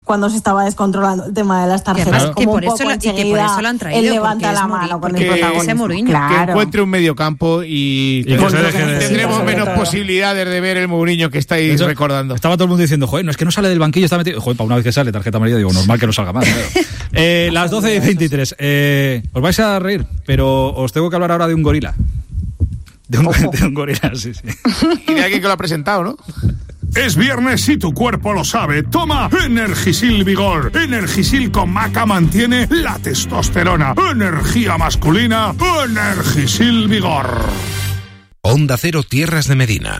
cuando se estaba descontrolando el tema de las tarjetas. Claro. Como por eso lo han traído. Él levanta la mano con el protagonismo. Claro. Que encuentre un mediocampo y tendremos menos posibilidades de ver el Mourinho que estáis eso, recordando. Estaba todo el mundo diciendo, joder, no es que no sale del banquillo, está metido. Joder, para una vez que sale tarjeta amarilla, digo, normal que no salga más. Claro. Las 12:23. Os vais a reír, pero os tengo que hablar ahora de un gorila. De un gorila, sí. Y de alguien que lo ha presentado, ¿no? Es viernes y tu cuerpo lo sabe. Toma Energisil Vigor. Energisil con maca mantiene la testosterona. Energía masculina. Energisil Vigor. Onda Cero, Tierras de Medina.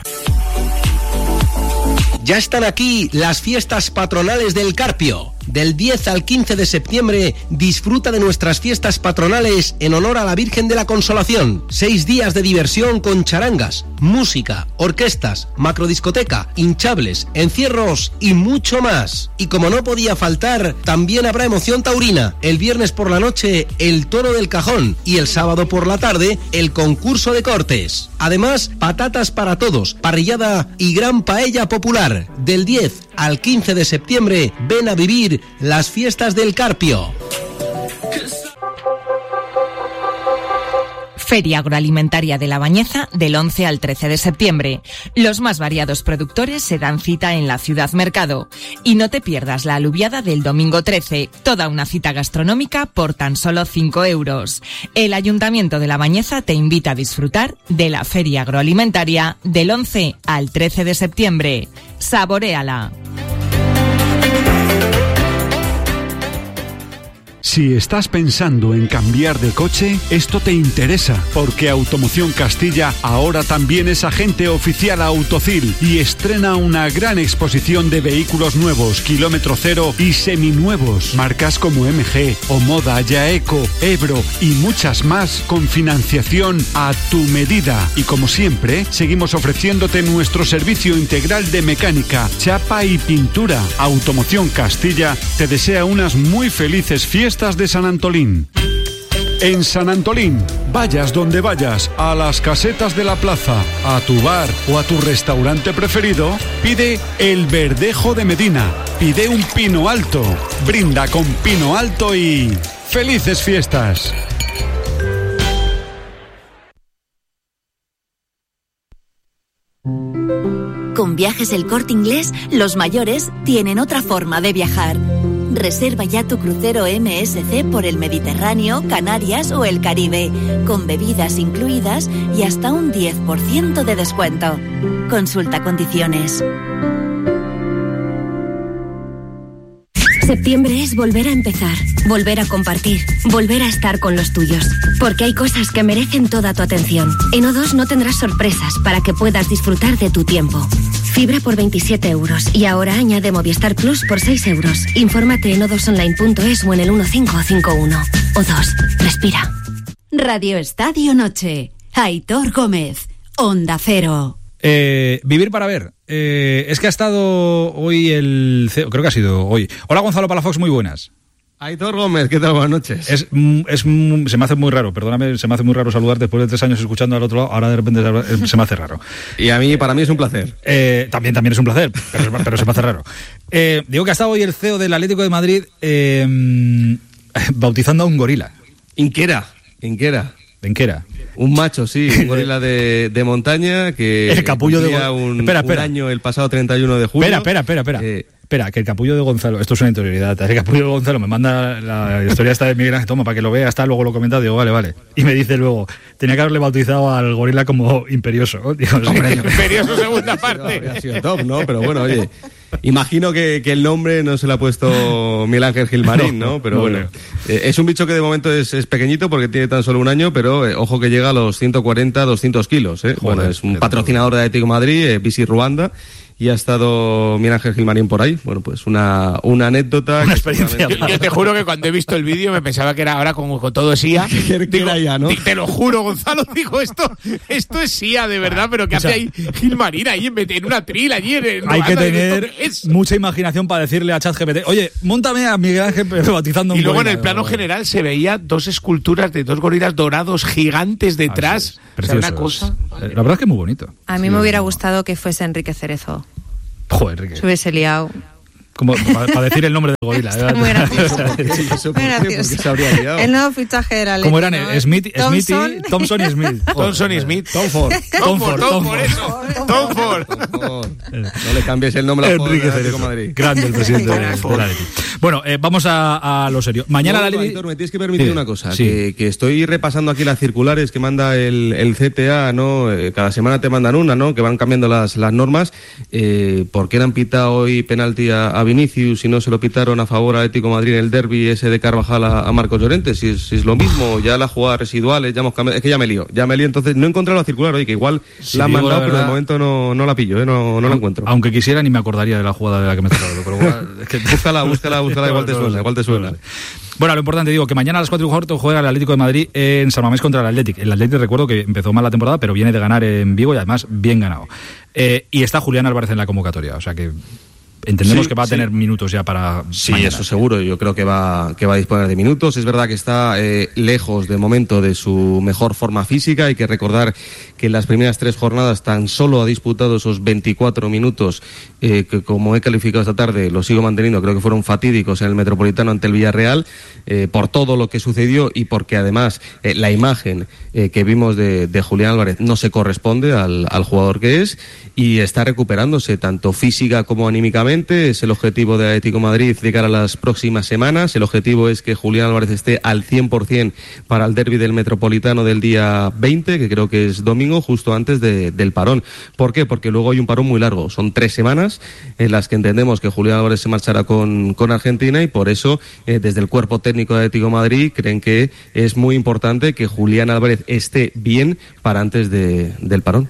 Ya están aquí las fiestas patronales del Carpio. Del 10 al 15 de septiembre disfruta de nuestras fiestas patronales en honor a la Virgen de la Consolación. 6 días de diversión con charangas, música, orquestas, macrodiscoteca, hinchables, encierros y mucho más. Y como no podía faltar, también habrá emoción taurina. El viernes por la noche, el toro del cajón, y el sábado por la tarde, el concurso de cortes. Además, patatas para todos, parrillada y gran paella popular. Del 10 al 15 de septiembre, ven a vivir las fiestas del Carpio. Feria Agroalimentaria de La Bañeza del 11 al 13 de septiembre. Los más variados productores se dan cita en la Ciudad Mercado. Y no te pierdas la alubiada del domingo 13, toda una cita gastronómica por tan solo 5 euros. El Ayuntamiento de La Bañeza te invita a disfrutar de la Feria Agroalimentaria del 11 al 13 de septiembre. ¡Saboréala! Si estás pensando en cambiar de coche, esto te interesa, porque Automoción Castilla ahora también es agente oficial Autocil y estrena una gran exposición de vehículos nuevos, kilómetro cero y seminuevos, marcas como MG, Omoda, Yaeco, Ebro y muchas más con financiación a tu medida. Y como siempre, seguimos ofreciéndote nuestro servicio integral de mecánica, chapa y pintura. Automoción Castilla te desea unas muy felices fiestas de San Antolín. En San Antolín, vayas donde vayas, a las casetas de la plaza, a tu bar o a tu restaurante preferido, pide el Verdejo de Medina, pide un pino alto, brinda con pino alto y ¡felices fiestas! Con Viajes El Corte Inglés, los mayores tienen otra forma de viajar. Reserva ya tu crucero MSC por el Mediterráneo, Canarias o el Caribe, con bebidas incluidas y hasta un 10% de descuento. Consulta condiciones. Septiembre es volver a empezar, volver a compartir, volver a estar con los tuyos. Porque hay cosas que merecen toda tu atención. En O2 no tendrás sorpresas para que puedas disfrutar de tu tiempo. Fibra por 27 euros y ahora añade Movistar Plus por 6 euros. Infórmate en o2online.es o en el 1551. O2, respira. Radio Estadio Noche. Aitor Gómez, Onda Cero. Vivir para ver. Es que ha estado hoy el CEO, creo que ha sido hoy. Hola Gonzalo Palafox, muy buenas. Aitor Gómez, ¿qué tal? Buenas noches. Se me hace muy raro, perdóname, se me hace muy raro saludar después de 3 años escuchando al otro lado, ahora de repente se me hace raro. Y para mí es un placer. También es un placer, pero se me hace raro. Digo que ha estado hoy el CEO del Atlético de Madrid bautizando a un gorila. Inquera. Un macho, sí, un gorila de montaña que el capullo cumplía un año el pasado 31 de julio. Espera, que el capullo de Gonzalo, esto es una interioridad, el capullo de Gonzalo me manda la historia esta de Miguel Ángel, toma, para que lo vea, luego lo comenta, digo, vale. Y me dice luego, tenía que haberle bautizado al gorila como Imperioso. Digo, Imperioso segunda parte. Ha sido top, ¿no? Pero bueno, oye, imagino que el nombre no se lo ha puesto Miguel Ángel Gilmarín, ¿no? Pero bueno, es un bicho que de momento es pequeñito porque tiene tan solo un año, pero ojo que llega a los 140, 200 kilos, ¿eh? Bueno, es un patrocinador de Atlético de Madrid, Visit Ruanda. Y ha estado Miguel Ángel Gilmarín por ahí. Bueno, pues una anécdota. Una experiencia. Yo te juro que cuando he visto el vídeo me pensaba que era ahora como con todo SIA. Digo, ya, ¿no? Te lo juro, Gonzalo, digo, esto es SIA de verdad, pero ¿qué hace ahí Gilmarín ahí en una tril allí en hay que tener mucha imaginación para decirle a ChatGPT, oye, móntame a Miguel Ángel bautizando un gorila. Y luego en el plano general se veía 2 esculturas de 2 gorilas dorados gigantes detrás. O sea, una cosa. La verdad es que es muy bonito. A mí me hubiera gustado que fuese Enrique Cerezo. Joder, Enrique. Se hubiese liado. Como para decir el nombre del gorila. Está muy gracioso. El nuevo fichaje de la Leti. ¿Cómo eran? Smith, Thompson y Smith. Thompson y Smith. Tom Ford. No le cambies el nombre al Enrique Cerezo. Madrid. Grande el presidente de la Leti. Bueno, vamos a lo serio. Mañana la Leti... Me tienes que permitir una cosa. Sí. Que estoy repasando aquí las circulares que manda el CTA, ¿no? Cada semana te mandan una, ¿no? Que van cambiando las normas. ¿Por qué le han pitado hoy penalti a Vinicius y no se lo pitaron a favor a Atlético de Madrid en el derbi ese de Carvajal a Marcos Llorente? Si es lo mismo, ya las jugadas residuales, ya hemos cambiado. Es que ya me lío, entonces no he encontrado la circular hoy, que igual la han mandado, pero de momento no la pillo, no la encuentro. Aunque quisiera ni me acordaría de la jugada de la que me he tratado, pero es que... Búscala, igual te suena. Bueno, lo importante, digo, que mañana a las 4:15 juega el Atlético de Madrid en San Mamés contra el Athletic. El Athletic, recuerdo que empezó mal la temporada, pero viene de ganar en Vigo y además bien ganado. Y está Julián Álvarez en la convocatoria, o sea que entendemos que va a tener minutos ya para mañana. Eso seguro, yo creo que va a disponer de minutos. Es verdad que está lejos de momento de su mejor forma física. Hay que recordar que en las primeras 3 jornadas tan solo ha disputado esos 24 minutos que, como he calificado esta tarde, lo sigo manteniendo, creo que fueron fatídicos en el Metropolitano ante el Villarreal, por todo lo que sucedió y porque además la imagen que vimos de Julián Álvarez no se corresponde al jugador que es, y está recuperándose tanto física como anímicamente. Es el objetivo de Atlético de Madrid de cara a las próximas semanas. El objetivo es que Julián Álvarez esté al 100% para el derbi del Metropolitano del día 20, que creo que es domingo, justo antes del parón. ¿Por qué? Porque luego hay un parón muy largo. Son 3 semanas en las que entendemos que Julián Álvarez se marchará con Argentina, y por eso desde el cuerpo técnico de Atlético de Madrid creen que es muy importante que Julián Álvarez esté bien para antes del parón.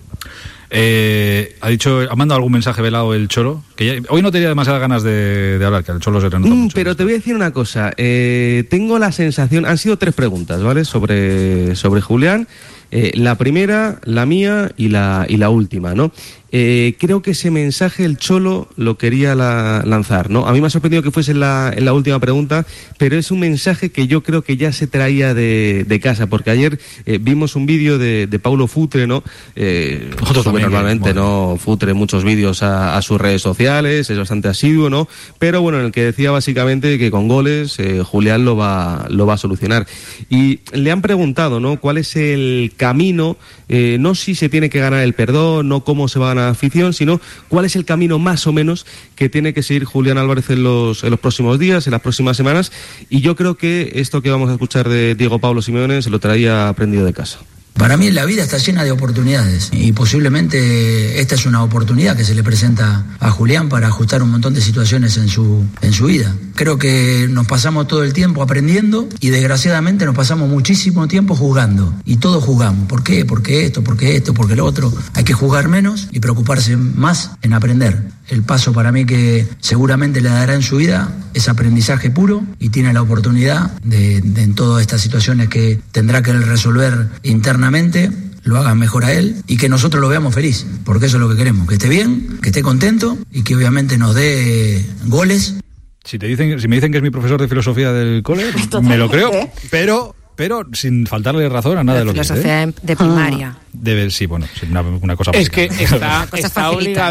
Ha mandado algún mensaje velado el Cholo, que hoy no tenía demasiadas ganas de hablar, que el Cholo se renota mucho. Pero te voy a decir una cosa, tengo la sensación, han sido 3 preguntas, ¿vale? Sobre Julián. La primera, la mía y la última, ¿no? Creo que ese mensaje el Cholo lo quería lanzar, ¿no? A mí me ha sorprendido que fuese en la última pregunta, pero es un mensaje que yo creo que ya se traía de casa, porque ayer vimos un vídeo de Paulo Futre, ¿no? Normalmente, ¿no? Futre muchos vídeos a sus redes sociales, es bastante asiduo, ¿no? Pero bueno, en el que decía básicamente que con goles Julián lo va a solucionar. Y le han preguntado, ¿no? ¿Cuál es el camino? No si se tiene que ganar el perdón, no cómo se va a ganar la afición, sino cuál es el camino más o menos que tiene que seguir Julián Álvarez en los próximos días, en las próximas semanas, y yo creo que esto que vamos a escuchar de Diego Pablo Simeone se lo traía aprendido de casa. Para mí la vida está llena de oportunidades y posiblemente esta es una oportunidad que se le presenta a Julián para ajustar un montón de situaciones en su vida. Creo que nos pasamos todo el tiempo aprendiendo y desgraciadamente nos pasamos muchísimo tiempo juzgando, y todos juzgamos. ¿Por qué? Porque esto, porque lo otro. Hay que juzgar menos y preocuparse más en aprender. El paso para mí que seguramente le dará en su vida es aprendizaje puro, y tiene la oportunidad de en todas estas situaciones que tendrá que resolver internamente, lo haga mejor a él y que nosotros lo veamos feliz, porque eso es lo que queremos, que esté bien, que esté contento y que obviamente nos dé goles. Si me dicen que es mi profesor de filosofía del cole, me lo creo, pero sin faltarle razón a nada de lo que dice. Filosofía de primaria. Una cosa es que básica. está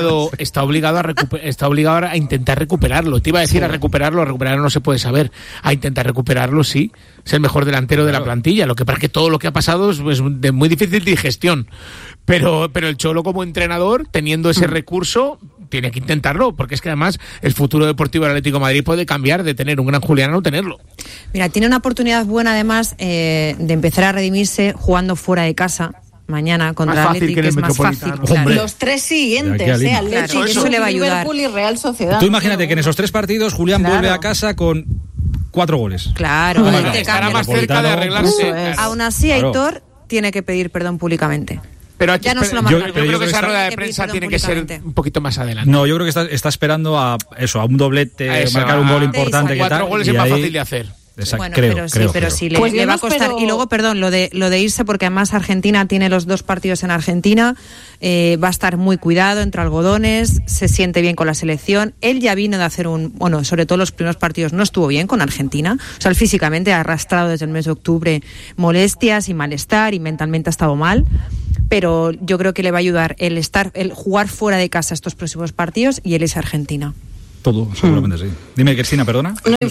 obligado a intentar recuperarlo. Te iba a decir a recuperarlo no se puede saber. A intentar recuperarlo, sí. Es el mejor delantero de la plantilla. Lo que pasa es que todo lo que ha pasado es de muy difícil digestión. Pero el Cholo, como entrenador, teniendo ese recurso, tiene que intentarlo, porque es que además el futuro deportivo del Atlético de Madrid puede cambiar de tener un gran Julián a no tenerlo. Mira, tiene una oportunidad buena además de empezar a redimirse jugando fuera de casa mañana contra el Atlético, que es más fácil. Claro. Los 3 siguientes, Atlético, claro, eso le va a ayudar. Liverpool y Real Sociedad. Tú imagínate que en esos 3 partidos Julián vuelve a casa con 4 goles. Claro, estará más cerca de arreglarse. Aún así, Aitor tiene que pedir perdón públicamente. Pero ya no solo yo creo que esa rueda de prensa tiene que ser un poquito más adelante. No, yo creo que está esperando a un doblete, marcar un gol importante. 4 goles es más fácil de hacer. Exacto, bueno, creo. pero sí le va a costar. Y luego, perdón, lo de irse, porque además Argentina tiene los 2 partidos en Argentina, va a estar muy cuidado, entre algodones, se siente bien con la selección. Él ya vino de hacer sobre todo los primeros partidos no estuvo bien con Argentina, o sea, él físicamente ha arrastrado desde el mes de octubre molestias y malestar, y mentalmente ha estado mal. Pero yo creo que le va a ayudar el jugar fuera de casa estos próximos partidos y él es Argentina. Todo, seguramente sí. Dime, Cristina, perdona.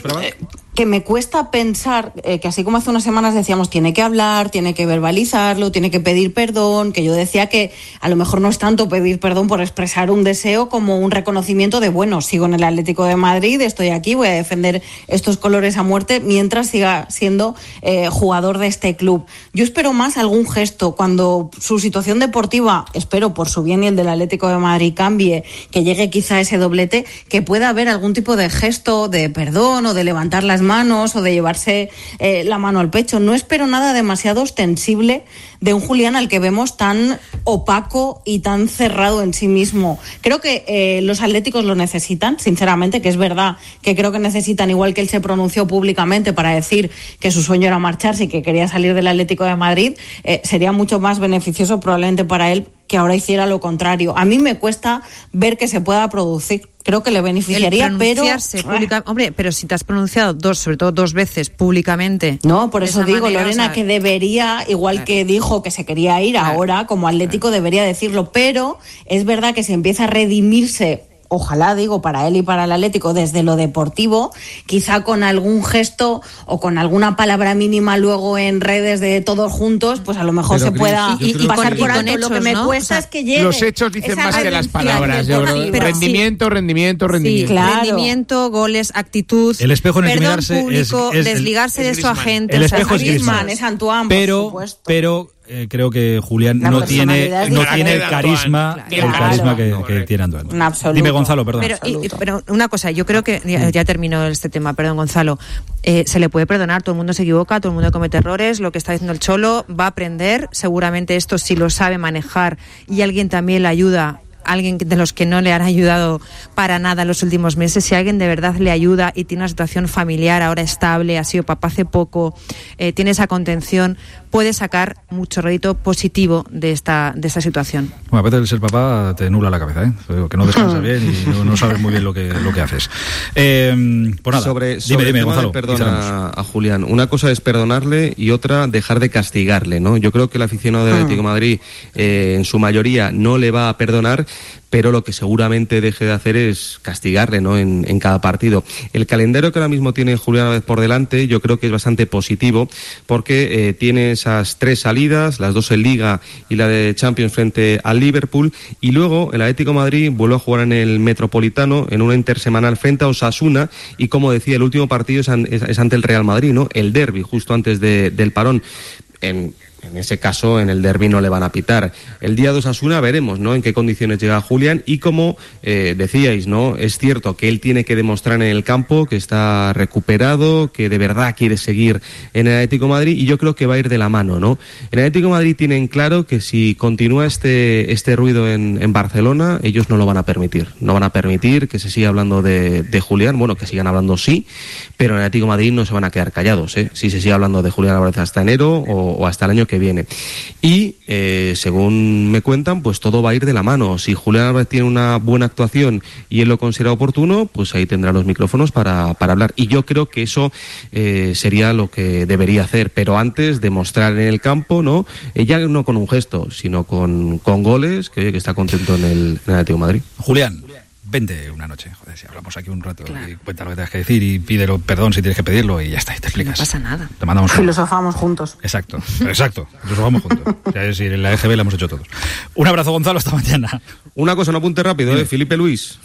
Que me cuesta pensar que así como hace unas semanas decíamos tiene que hablar, tiene que verbalizarlo, tiene que pedir perdón, que yo decía que a lo mejor no es tanto pedir perdón por expresar un deseo como un reconocimiento de, bueno, sigo en el Atlético de Madrid, estoy aquí, voy a defender estos colores a muerte mientras siga siendo jugador de este club. Yo espero más algún gesto cuando su situación deportiva, espero por su bien y el del Atlético de Madrid, cambie, que llegue quizá ese doblete, que pueda haber algún tipo de gesto de perdón o de levantar las manos o de llevarse la mano al pecho. No espero nada demasiado ostensible de un Julián al que vemos tan opaco y tan cerrado en sí mismo. Creo que los atléticos lo necesitan, sinceramente, que es verdad que creo que necesitan, igual que él se pronunció públicamente para decir que su sueño era marcharse y que quería salir del Atlético de Madrid, sería mucho más beneficioso probablemente para él que ahora hiciera lo contrario. A mí me cuesta ver que se pueda producir. Creo que le beneficiaría, pero... Hombre, pero si te has pronunciado sobre todo dos veces públicamente... No, por eso digo, manera, Lorena, que debería, igual que dijo que se quería ir, ahora como Atlético debería decirlo, pero es verdad que si empieza a redimirse, ojalá, digo, para él y para el Atlético desde lo deportivo, quizá con algún gesto o con alguna palabra mínima luego en redes de todos juntos, pues a lo mejor se pueda pasar por alto. Lo que me cuesta es que llegue. Los hechos dicen más que las palabras. Rendimiento. Sí, claro. Rendimiento, goles, actitud. El espejo en el que mirarse público, es desligarse de su agente. El espejo es Griezmann, es Antoine, pero creo que Julián no tiene el carisma, que tiene Antoine. Dime, Gonzalo, perdón. Pero una cosa, yo creo que ya terminó este tema, perdón, Gonzalo. Se le puede perdonar, todo el mundo se equivoca, todo el mundo comete errores. Lo que está diciendo el Cholo va a aprender, seguramente esto sí lo sabe manejar y alguien también le ayuda. Alguien de los que no le han ayudado para nada en los últimos meses, si alguien de verdad le ayuda y tiene una situación familiar ahora estable, ha sido papá hace poco, tiene esa contención, puede sacar mucho rédito positivo de esta situación. Bueno, a veces el ser papá te nubla la cabeza, que no descansas bien y no sabes muy bien lo que haces. Pues nada, dime, Gonzalo. Perdón a Julián. Una cosa es perdonarle y otra dejar de castigarle, ¿no? Yo creo que el aficionado del Atlético de Madrid en su mayoría no le va a perdonar, pero lo que seguramente deje de hacer es castigarle, ¿no? En cada partido. El calendario que ahora mismo tiene Julián Álvarez por delante, yo creo que es bastante positivo, porque tiene esas 3 salidas, las 2 en Liga y la de Champions frente al Liverpool, y luego el Atlético de Madrid vuelve a jugar en el Metropolitano en una intersemanal frente a Osasuna, y como decía, el último partido es ante el Real Madrid, ¿no? El derbi, justo antes del parón. En ese caso, en el derbi no le van a pitar. El día de Osasuna veremos, ¿no?, en qué condiciones llega Julián, y como decíais, ¿no?, es cierto que él tiene que demostrar en el campo que está recuperado, que de verdad quiere seguir en el Atlético de Madrid, y yo creo que va a ir de la mano, ¿no? En el Atlético de Madrid tienen claro que si continúa este ruido en Barcelona, ellos no lo van a permitir. No van a permitir que se siga hablando de Julián, bueno, que sigan hablando sí, pero en el Atlético de Madrid no se van a quedar callados, ¿eh? Si se sigue hablando de Julián Álvarez hasta enero o hasta el año que viene. Y según me cuentan, pues todo va a ir de la mano. Si Julián Álvarez tiene una buena actuación y él lo considera oportuno, pues ahí tendrá los micrófonos para hablar. Y yo creo que eso sería lo que debería hacer, pero antes demostrar en el campo, ¿no? Ya no con un gesto, sino con goles, que está contento en el Atlético de Madrid. Julián, vente una noche, joder, si hablamos aquí un rato, claro, y cuenta lo que tengas que decir y pídelo perdón si tienes que pedirlo y ya está, y te explicas. No pasa nada. Te mandamos filosofamos juntos. Exacto, filosofamos juntos. O sea, es decir, en la EGB la hemos hecho todos. Un abrazo, Gonzalo, hasta mañana. Una cosa, un apunte rápido, Felipe Luis,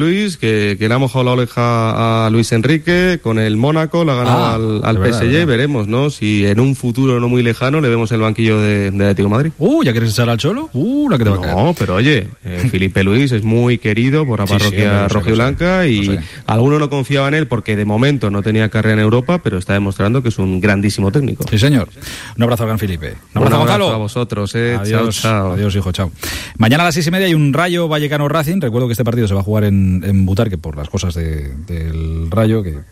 que le ha mojado la oreja a Luis Enrique con el Mónaco, la ha ganado al PSG, verdad. Veremos, ¿no? Si en un futuro no muy lejano le vemos el banquillo de Atlético de Madrid. ¿Ya quieres echar al Cholo? La que te va a caer. No, pero oye, Felipe Luis es muy querido por la parroquia rojiblanca y alguno no confiaba en él porque de momento no tenía carrera en Europa, pero está demostrando que es un grandísimo técnico. Sí, señor. Un abrazo al gran Felipe. Un abrazo, Gonzalo. A vosotros, Adiós, chao. Adiós, hijo, chao. Mañana a las 6:30 hay un Rayo Vallecano Racing. Recuerdo que este partido se va a jugar en Butarque por las cosas del Rayo, que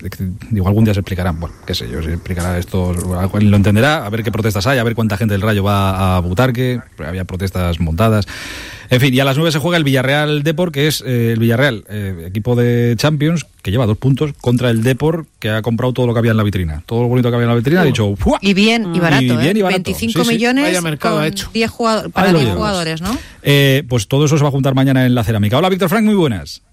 digo, algún día se explicarán. Bueno, qué sé yo, se explicará esto, lo entenderá, a ver qué protestas hay, a ver cuánta gente del Rayo va a Butarque. Había protestas montadas. En fin, y a las 9 se juega el Villarreal Depor, que es el Villarreal, equipo de Champions, que lleva 2 puntos contra el Depor, que ha comprado todo lo que había en la vitrina. Todo lo bonito que había en la vitrina, ha dicho ¡fua! Y bien, y barato, y bien, y barato. 25 millones Vaya mercado con ha hecho. 10 jugadores, para 10 jugadores, ¿no? Pues todo eso se va a juntar mañana en la cerámica. Hola, Víctor Frank, muy buenas.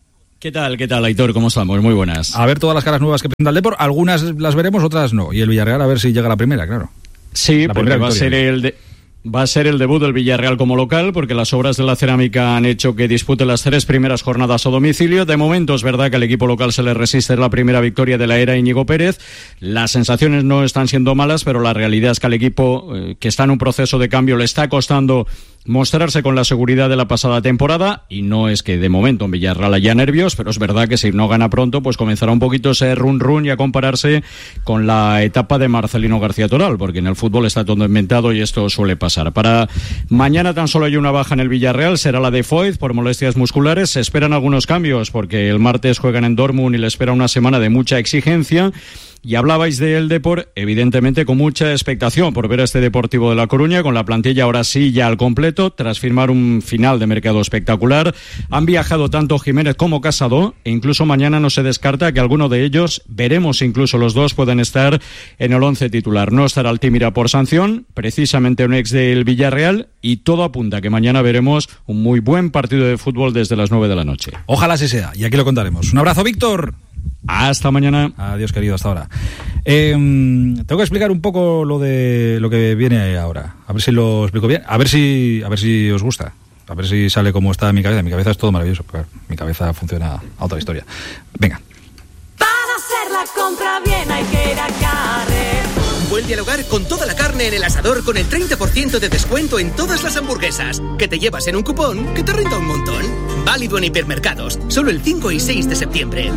¿Qué tal, Aitor? ¿Cómo estamos? Muy buenas. A ver todas las caras nuevas que presenta el Depor, algunas las veremos, otras no. Y el Villarreal a ver si llega la primera, claro. Sí, porque va a ser el debut del Villarreal como local, porque las obras de la cerámica han hecho que dispute las 3 primeras jornadas a domicilio. De momento es verdad que al equipo local se le resiste la primera victoria de la era Íñigo Pérez. Las sensaciones no están siendo malas, pero la realidad es que al equipo que está en un proceso de cambio le está costando mostrarse con la seguridad de la pasada temporada, y no es que de momento en Villarreal haya nervios, pero es verdad que si no gana pronto, pues comenzará un poquito ese run y a compararse con la etapa de Marcelino García Toral, porque en el fútbol está todo inventado y esto suele pasar. Para mañana tan solo hay una baja en el Villarreal, será la de Foyth por molestias musculares. Se esperan algunos cambios porque el martes juegan en Dortmund y le espera una semana de mucha exigencia. Y hablabais del Depor, evidentemente con mucha expectación por ver a este Deportivo de La Coruña, con la plantilla ahora sí ya al completo, tras firmar un final de mercado espectacular. Han viajado tanto Jiménez como Casado, e incluso mañana no se descarta que alguno de ellos, veremos incluso los dos, pueden estar en el 11 titular. No estará Altimira por sanción, precisamente un ex del Villarreal, y todo apunta que mañana veremos un muy buen partido de fútbol desde las 9 de la noche. Ojalá así sea, y aquí lo contaremos. Un abrazo, Víctor. Hasta mañana. Adiós, querido, hasta ahora. Tengo que explicar un poco lo que viene ahora. A ver si lo explico bien. A ver si os gusta. A ver si sale como está en mi cabeza. Mi cabeza es todo maravilloso. Claro, mi cabeza funciona a otra historia. Venga. Para hacer la compra bien hay que ir a Carrer. Vuelve al hogar con toda la carne en el asador con el 30% de descuento en todas las hamburguesas. Que te llevas en un cupón que te renta un montón. Válido en hipermercados. Solo el 5 y 6 de septiembre.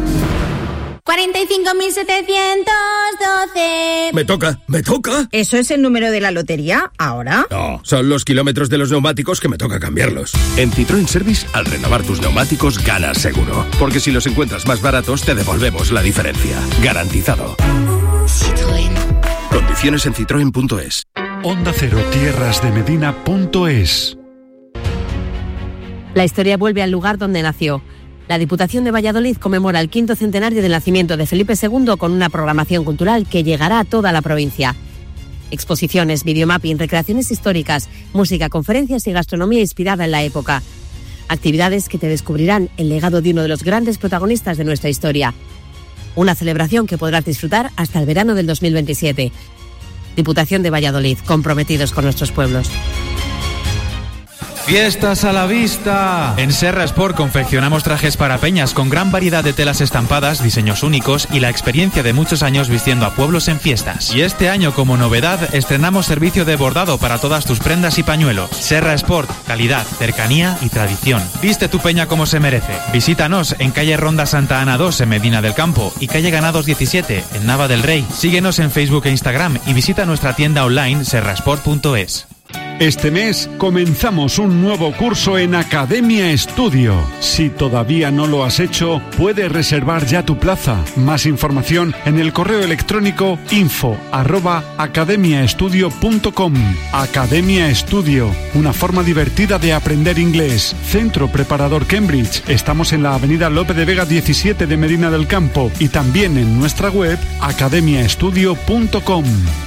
45.712. Me toca. ¿Eso es el número de la lotería ahora? No, son los kilómetros de los neumáticos que me toca cambiarlos. En Citroën Service, al renovar tus neumáticos, ganas seguro. Porque si los encuentras más baratos, te devolvemos la diferencia. Garantizado. Citroën. Condiciones en citroen.es. Onda Cero Tierras de Medina.es. La historia vuelve al lugar donde nació. La Diputación de Valladolid conmemora el 5º centenario del nacimiento de Felipe II con una programación cultural que llegará a toda la provincia. Exposiciones, videomapping, recreaciones históricas, música, conferencias y gastronomía inspirada en la época. Actividades que te descubrirán el legado de uno de los grandes protagonistas de nuestra historia. Una celebración que podrás disfrutar hasta el verano del 2027. Diputación de Valladolid, comprometidos con nuestros pueblos. ¡Fiestas a la vista! En Serra Sport confeccionamos trajes para peñas con gran variedad de telas estampadas, diseños únicos y la experiencia de muchos años vistiendo a pueblos en fiestas. Y este año, como novedad, estrenamos servicio de bordado para todas tus prendas y pañuelos. Serra Sport, calidad, cercanía y tradición. Viste tu peña como se merece. Visítanos en calle Ronda Santa Ana 2 en Medina del Campo y calle Ganados 17 en Nava del Rey. Síguenos en Facebook e Instagram y visita nuestra tienda online serrasport.es. Este mes comenzamos un nuevo curso en Academia Estudio. Si todavía no lo has hecho, puedes reservar ya tu plaza. Más información en el correo electrónico info@academiaestudio.com. Academia Estudio, una forma divertida de aprender inglés. Centro Preparador Cambridge. Estamos en la avenida Lope de Vega 17 de Medina del Campo y también en nuestra web academiaestudio.com.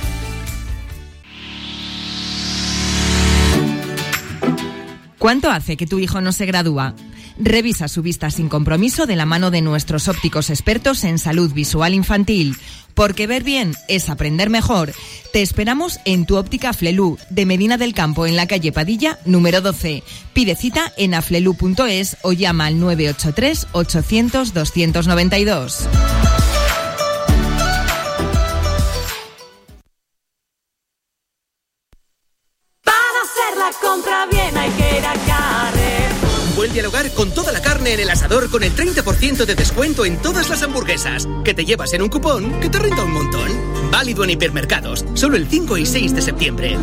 ¿Cuánto hace que tu hijo no se gradúa? Revisa su vista sin compromiso de la mano de nuestros ópticos expertos en salud visual infantil. Porque ver bien es aprender mejor. Te esperamos en tu óptica Flelú, de Medina del Campo, en la calle Padilla, número 12. Pide cita en aflelu.es o llama al 983 800 292. Compra bien hay que ir a Carrer. Vuelve al hogar con toda la carne en el asador con el 30% de descuento en todas las hamburguesas. Que te llevas en un cupón que te renta un montón. Válido en hipermercados. Solo el 5 y 6 de septiembre.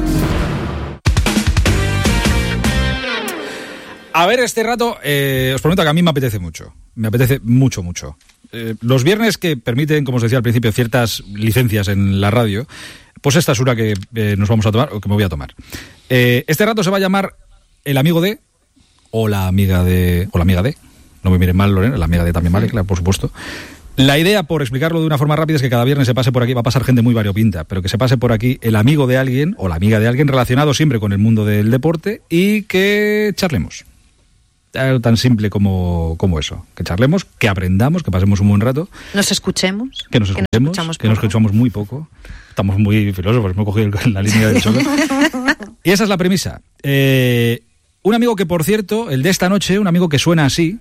A ver, este rato, os prometo que a mí me apetece mucho. Me apetece mucho. Los viernes que permiten, como os decía al principio, ciertas licencias en la radio, pues esta es una que nos vamos a tomar, o que me voy a tomar. Este rato se va a llamar El amigo de, o la amiga de, no me miren mal, Lorena, la amiga de también vale, claro, por supuesto. La idea, por explicarlo de una forma rápida, es que cada viernes se pase por aquí, va a pasar gente muy variopinta, pero que se pase por aquí el amigo de alguien, o la amiga de alguien relacionado siempre con el mundo del deporte, y que charlemos. Tan simple como eso. Que charlemos, que aprendamos, que pasemos un buen rato. Nos escuchemos. Que nos escuchamos muy poco. Estamos muy filósofos, me he cogido la línea del choque. Y esa es la premisa. Un amigo que, por cierto, el de esta noche, un amigo que suena así.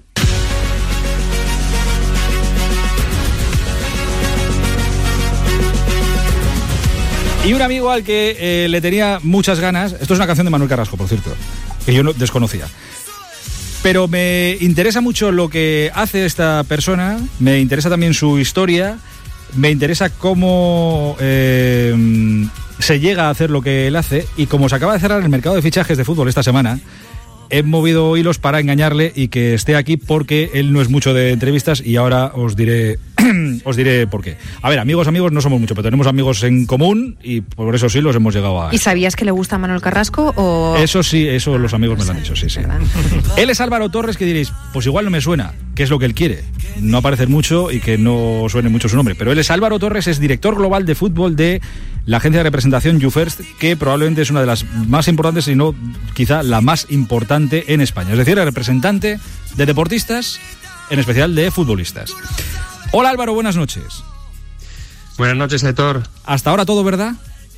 Y un amigo al que le tenía muchas ganas. Esto es una canción de Manuel Carrasco, por cierto, que yo no desconocía. Pero me interesa mucho lo que hace esta persona, me interesa también su historia, me interesa cómo se llega a hacer lo que él hace, y como se acaba de cerrar el mercado de fichajes de fútbol esta semana, he movido hilos para engañarle y que esté aquí, porque él no es mucho de entrevistas y ahora os diré por qué. A ver, amigos no somos mucho, pero tenemos amigos en común y por eso sí los hemos llegado a... ¿Y sabías que le gusta Manuel Carrasco o...? Eso sí, eso los amigos me lo han dicho, sí. Él es Álvaro Torres, que diréis, pues igual no me suena, que es lo que él quiere, no aparecer mucho y que no suene mucho su nombre, pero él es Álvaro Torres, es director global de fútbol de la agencia de representación YouFirst, que probablemente es una de las más importantes, si no quizá la más importante en España, es decir, el representante de deportistas, en especial de futbolistas. Hola Álvaro, buenas noches. Buenas noches, Aitor. ¿Hasta ahora todo verdad?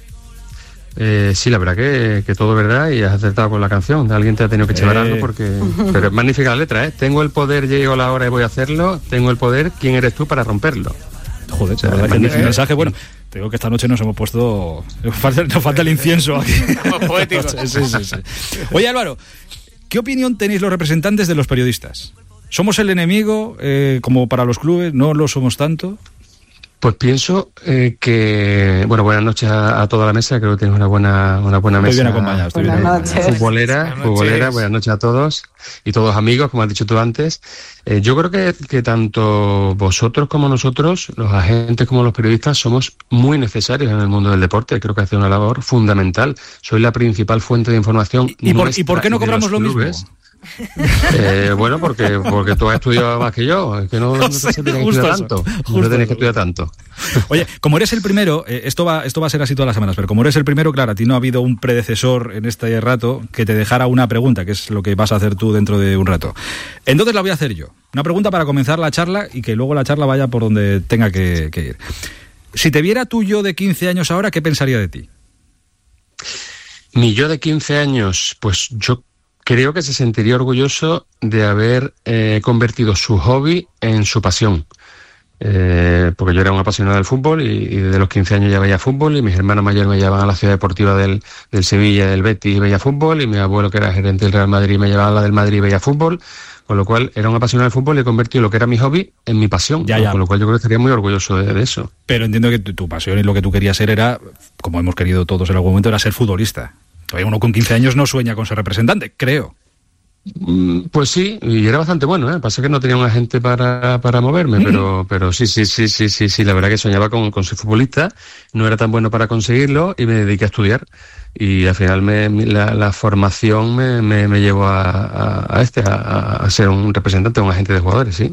Sí, la verdad que todo verdad, y has acertado con la canción. Alguien te ha tenido que echar algo porque... Pero es magnífica la letra, ¿eh? Tengo el poder, llegó la hora y voy a hacerlo. Tengo el poder, ¿quién eres tú para romperlo? Joder, o sea, el mensaje, bueno, te digo que esta noche nos hemos puesto... Nos falta el incienso aquí. Poéticos. Sí. Oye Álvaro, ¿qué opinión tenéis los representantes de los periodistas? ¿Somos el enemigo, como para los clubes? ¿No lo somos tanto? Pues pienso que... Bueno, buenas noches a toda la mesa. Creo que tienes una buena mesa. Estoy bien acompañado. Buenas noches. Futbolera. Buenas noches a todos. Y todos amigos, como has dicho tú antes. Yo creo que tanto vosotros como nosotros, los agentes como los periodistas, somos muy necesarios en el mundo del deporte. Creo que hace una labor fundamental. Soy la principal fuente de información. ¿Y por qué no cobramos lo mismo? Bueno, porque tú has estudiado más que yo, que no tenéis que estudiar tanto. Oye, como eres el primero, esto va a ser así todas las semanas, pero como eres el primero, claro, a ti no ha habido un predecesor en este rato que te dejara una pregunta, que es lo que vas a hacer tú dentro de un rato. Entonces la voy a hacer yo. Una pregunta para comenzar la charla y que luego la charla vaya por donde tenga que ir. Si te viera tu yo de 15 años ahora, ¿qué pensaría de ti? Mi yo de 15 años, pues yo creo que se sentiría orgulloso de haber convertido su hobby en su pasión. Porque yo era un apasionado del fútbol y desde los 15 años ya veía fútbol, y mis hermanos mayores me llevaban a la ciudad deportiva del Sevilla, del Betis, y veía fútbol, y mi abuelo, que era gerente del Real Madrid, me llevaba a la del Madrid y veía fútbol. Con lo cual era un apasionado del fútbol y he convertido lo que era mi hobby en mi pasión. Ya. Con lo cual yo creo que estaría muy orgulloso de eso. Pero entiendo que tu pasión y lo que tú querías ser era, como hemos querido todos en algún momento, era ser futbolista. Uno con 15 años no sueña con ser representante, creo. Pues sí, y era bastante bueno, ¿eh? Pasa que no tenía un agente para moverme, pero sí, la verdad que soñaba con ser futbolista, no era tan bueno para conseguirlo y me dediqué a estudiar, y al final la formación me llevó a ser un representante, un agente de jugadores, sí.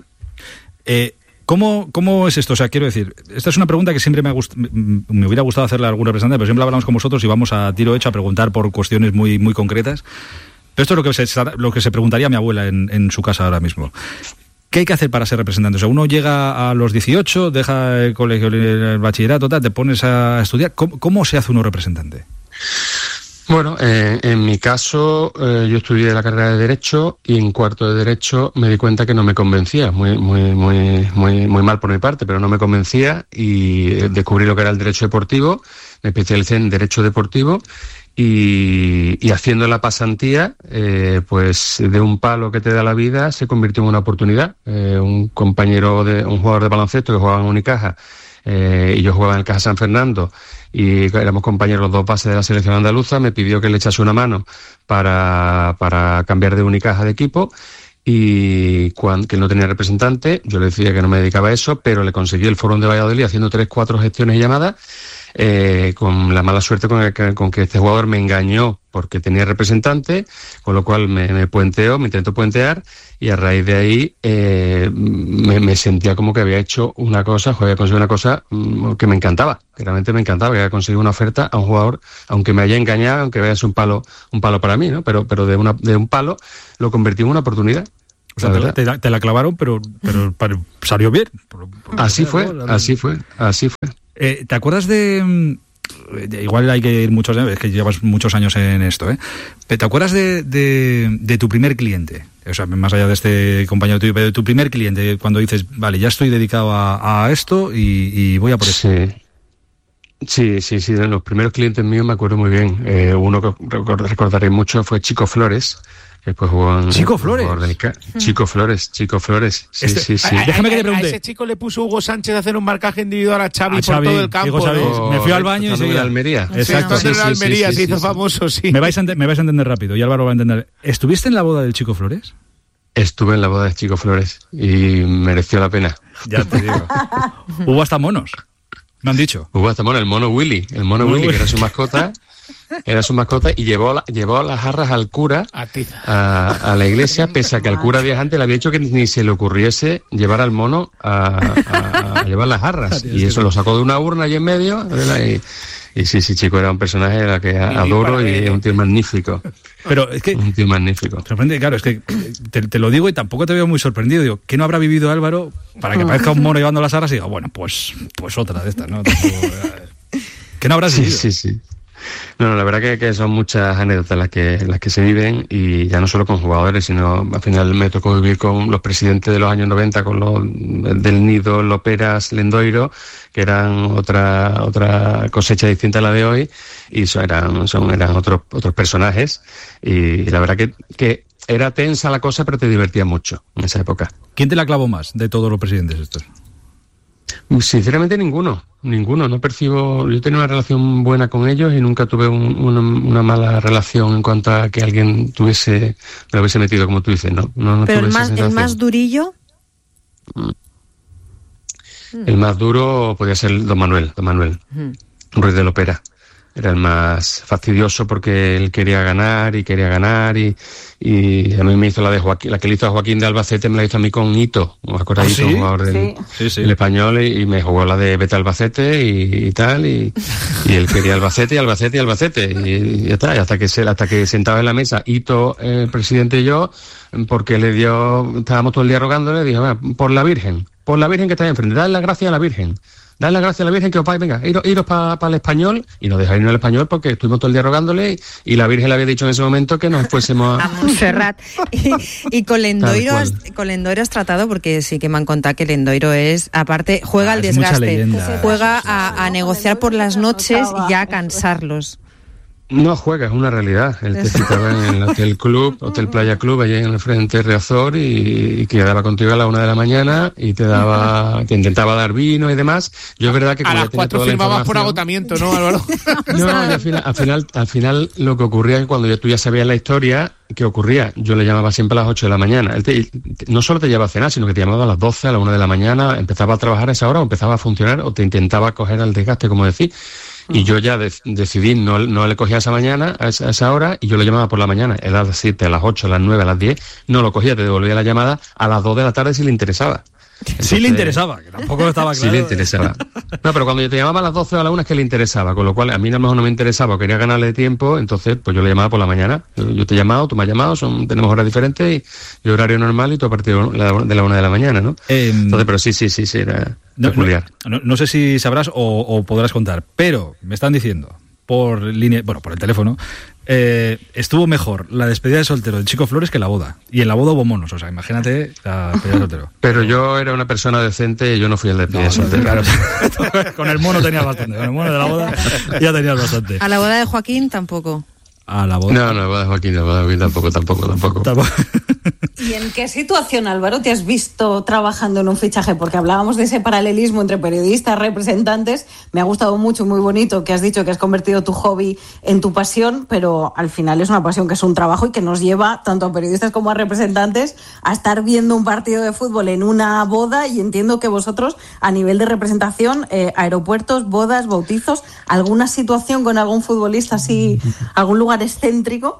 ¿Cómo es esto? O sea, quiero decir, esta es una pregunta que siempre me hubiera gustado hacerle a algún representante, pero siempre hablamos con vosotros y vamos a tiro hecho a preguntar por cuestiones muy, muy concretas. Pero esto es lo que se preguntaría a mi abuela en su casa ahora mismo. ¿Qué hay que hacer para ser representante? O sea, uno llega a los 18, deja el colegio, el bachillerato, te pones a estudiar. ¿Cómo se hace uno representante? Bueno, en mi caso, yo estudié la carrera de Derecho y en cuarto de Derecho me di cuenta que no me convencía, muy mal por mi parte, pero no me convencía, y descubrí lo que era el Derecho Deportivo, me especialicé en Derecho Deportivo y haciendo la pasantía, pues de un palo que te da la vida se convirtió en una oportunidad. Un jugador de baloncesto que jugaba en Unicaja, y yo jugaba en el Caja San Fernando, y éramos compañeros los dos bases de la selección andaluza, me pidió que le echase una mano para cambiar de Unicaja de equipo, y que no tenía representante, yo le decía que no me dedicaba a eso, pero le conseguí el Fórum de Valladolid haciendo 3-4 gestiones y llamadas. con la mala suerte con que este jugador me engañó porque tenía representante, con lo cual me intentó puentear, y a raíz de ahí me sentía como que había hecho una cosa, había conseguido una cosa que me encantaba, que realmente me encantaba, que había conseguido una oferta a un jugador, aunque me haya engañado, aunque vaya a ser un palo para mí, ¿no? Pero de un palo lo convertí en una oportunidad. O sea, te la clavaron, pero salió bien. Así fue. ¿Te acuerdas de igual hay que ir muchos años, es que llevas muchos años en esto, ¿te acuerdas de tu primer cliente? O sea, más allá de este compañero tuyo, pero de tu primer cliente, cuando dices, vale, ya estoy dedicado a esto y voy a por eso. Sí, de los primeros clientes míos me acuerdo muy bien. Uno que recordaré mucho fue Chico Flores, que después jugó en... ¿Chico Flores? Chico Flores, sí. Déjame que te pregunte. A ese chico le puso Hugo Sánchez a hacer un marcaje individual a Xavi por todo el campo. Me fui al baño y seguí. Almería. Exacto. Sí, Almería se hizo famoso, sí. Me vais a entender rápido, y Álvaro va a entender. ¿Estuviste en la boda del Chico Flores? Estuve en la boda de Chico Flores y mereció la pena. Ya te digo. Hubo hasta monos. Me han dicho. Hubo hasta mono, el mono Willy, que era su mascota. Y llevó las jarras al cura a la iglesia, pese a que al cura días antes le había dicho que ni se le ocurriese llevar al mono a llevar las jarras. Y eso lo sacó de una urna allí en medio. Y sí, Chico era un personaje a la que adoro y es un tío magnífico. Pero es que... Un tío magnífico. Sorprende, claro, es que te lo digo y tampoco te veo muy sorprendido. Digo, ¿qué no habrá vivido Álvaro para que parezca un mono llevando las jarras? Y digo, bueno, pues otra de estas, ¿no? ¿Qué no habrás vivido? Sí. No, la verdad que son muchas anécdotas las que se viven, y ya no solo con jugadores, sino al final me tocó vivir con los presidentes de los años 90, con los del Nido, Loperas, Lendoiro, que eran otra cosecha distinta a la de hoy, y eran otros personajes, y la verdad que era tensa la cosa, pero te divertía mucho en esa época. ¿Quién te la clavó más de todos los presidentes estos? Sinceramente ninguno, no percibo. Yo tenía una relación buena con ellos y nunca tuve una mala relación en cuanto a que alguien me lo hubiese metido, como tú dices, no. Pero el más durillo. El más duro podía ser Don Manuel, Ruiz de Lopera. Era el más fastidioso porque él quería ganar y y a mí me hizo la que le hizo a Joaquín de Albacete, me la hizo a mí con Hito, ¿os acordáis? Un jugador del español, y me jugó la de Vete Albacete y tal, y él quería Albacete y ya está, hasta que sentaba en la mesa Hito, el presidente y yo, porque estábamos todo el día rogándole, dijo, por la Virgen que está ahí enfrente, dale las gracias a la Virgen. Dale las gracias a la Virgen que os vais, venga, iros para el español, y nos dejáis irnos al español porque estuvimos todo el día rogándole, y la Virgen le había dicho en ese momento que nos fuésemos a Montserrat. Y con Lendoiro has tratado, porque sí que me han contado que Lendoiro es, aparte, juega al desgaste, juega a negociar por las noches y ya a cansarlos. No juega, es una realidad. Él te citaba en el Hotel Playa Club, allí en el frente de Riazor, y quedaba contigo a la 1 de la mañana y te intentaba dar vino y demás. Yo es verdad que a las 4 firmabas por agotamiento, ¿no, Álvaro? No, y al final lo que ocurría es que cuando tú ya sabías la historia, ¿qué ocurría? Yo le llamaba siempre a las 8 de la mañana. Él no solo te llevaba a cenar, sino que te llamaba a las 12, a la 1 de la mañana, empezaba a trabajar a esa hora, o empezaba a funcionar, o te intentaba coger al desgaste, como decís. Y yo ya decidí, no le cogía esa mañana, a esa hora, y yo le llamaba por la mañana. Era a las 7, a las 8, a las 9, a las 10. No lo cogía, te devolvía la llamada a las 2 de la tarde si le interesaba. Entonces, sí le interesaba, que tampoco estaba claro. Sí le interesaba. No, pero cuando yo te llamaba a las 12 o a las 1 es que le interesaba, con lo cual a mí a lo mejor no me interesaba, quería ganarle tiempo, entonces pues yo le llamaba por la mañana. Yo te he llamado, tú me has llamado, tenemos horas diferentes, y horario normal, y tú a partir de la 1 de la mañana, ¿no? Entonces, pero sí, era peculiar. No sé si sabrás o podrás contar, pero me están diciendo por el teléfono, estuvo mejor la despedida de soltero del Chico Flores que la boda. Y en la boda hubo monos, o sea, imagínate la despedida de soltero. Pero yo era una persona decente y yo no fui el despedida de soltero. Claro. Con el mono tenías bastante, con el mono de la boda ya tenías bastante. A la boda de Joaquín tampoco. A la boda. No, la boda de Joaquín tampoco. ¿Y en qué situación, Álvaro, te has visto trabajando en un fichaje? Porque hablábamos de ese paralelismo entre periodistas, representantes. Me ha gustado mucho, muy bonito, que has dicho que has convertido tu hobby en tu pasión, pero al final es una pasión que es un trabajo y que nos lleva, tanto a periodistas como a representantes, a estar viendo un partido de fútbol en una boda. Y entiendo que vosotros, a nivel de representación, aeropuertos, bodas, bautizos, ¿alguna situación con algún futbolista así, algún lugar excéntrico?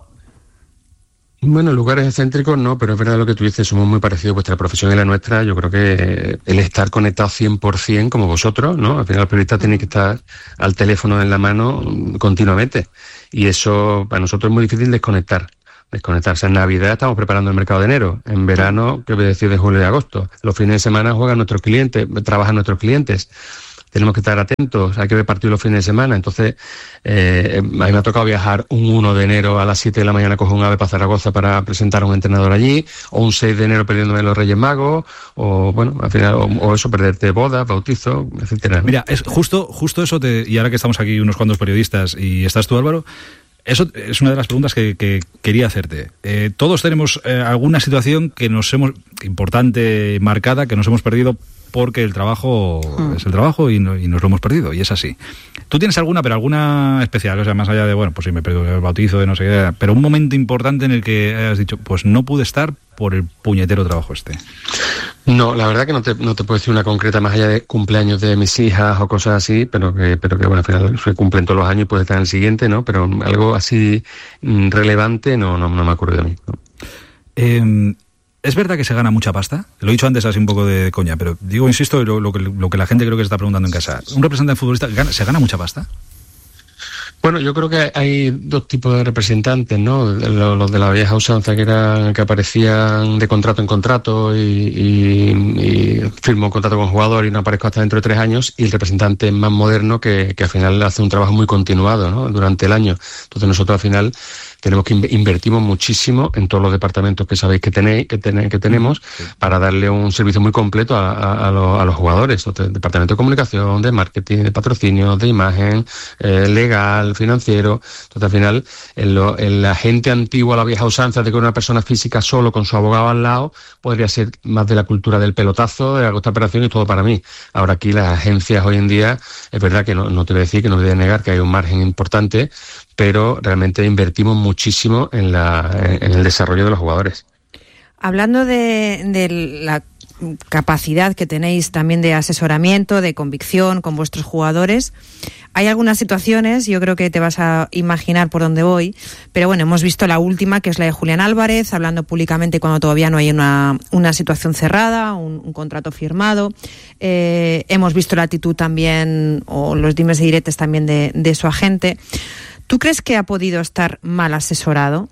Bueno, lugares excéntricos no, pero es verdad lo que tú dices, somos muy parecidos, vuestra profesión y la nuestra. Yo creo que el estar conectado 100% como vosotros, ¿no? Al final los periodistas tienen que estar al teléfono en la mano continuamente, y eso para nosotros es muy difícil desconectarse. En Navidad estamos preparando el mercado de enero, en verano, ¿qué voy a decir de julio y agosto? Los fines de semana juegan nuestros clientes, trabajan nuestros clientes. Tenemos que estar atentos, hay que ver partidos los fines de semana. Entonces, a mí me ha tocado viajar un 1 de enero a las 7 de la mañana, coger un AVE para Zaragoza para presentar a un entrenador allí, o un 6 de enero perdiéndome los Reyes Magos, o bueno, al final, o eso, perderte bodas, bautizos, etcétera. Mira, es justo eso, y ahora que estamos aquí unos cuantos periodistas, y estás tú, Álvaro, eso es una de las preguntas que quería hacerte. Todos tenemos alguna situación que importante, marcada, que nos hemos perdido porque el trabajo es el trabajo y nos lo hemos perdido, y es así. ¿Tú tienes alguna, pero alguna especial? O sea, más allá de, bueno, pues sí, me he perdido el bautizo, de no sé qué, pero un momento importante en el que has dicho, pues no pude estar por el puñetero trabajo este. No, la verdad que no te puedo decir una concreta más allá de cumpleaños de mis hijas o cosas así, pero que bueno, al final se cumplen todos los años y puede estar en el siguiente, ¿no? Pero algo así relevante no me ha ocurrido a mí, ¿no? ¿Es verdad que se gana mucha pasta? Lo he dicho antes así un poco de coña, pero digo, insisto, lo que la gente creo que se está preguntando en casa. ¿Un representante futbolista se gana mucha pasta? Bueno, yo creo que hay dos tipos de representantes, ¿no? Los de la vieja usanza que aparecían de contrato en contrato y firmo un contrato con un jugador y no aparezco hasta dentro de 3 años, y el representante más moderno que al final hace un trabajo muy continuado, ¿no? Durante el año. Entonces nosotros al final tenemos que invertimos muchísimo en todos los departamentos que sabéis que tenemos, para darle un servicio muy completo a los jugadores. Entonces, departamento de comunicación, de marketing, de patrocinio, de imagen, legal, financiero. Entonces al final la gente antigua, la vieja usanza de que una persona física solo con su abogado al lado, podría ser más de la cultura del pelotazo, de la costa operación y todo para mí. Ahora aquí las agencias hoy en día, es verdad que no te voy a decir, que no voy a negar que hay un margen importante, pero realmente invertimos muchísimo en el desarrollo de los jugadores. Hablando de la capacidad que tenéis también de asesoramiento, de convicción con vuestros jugadores, hay algunas situaciones, yo creo que te vas a imaginar por dónde voy, pero bueno, hemos visto la última, que es la de Julián Álvarez, hablando públicamente cuando todavía no hay una situación cerrada, un contrato firmado. Hemos visto la actitud también, o los dimes y diretes también de su agente. ¿Tú crees que ha podido estar mal asesorado?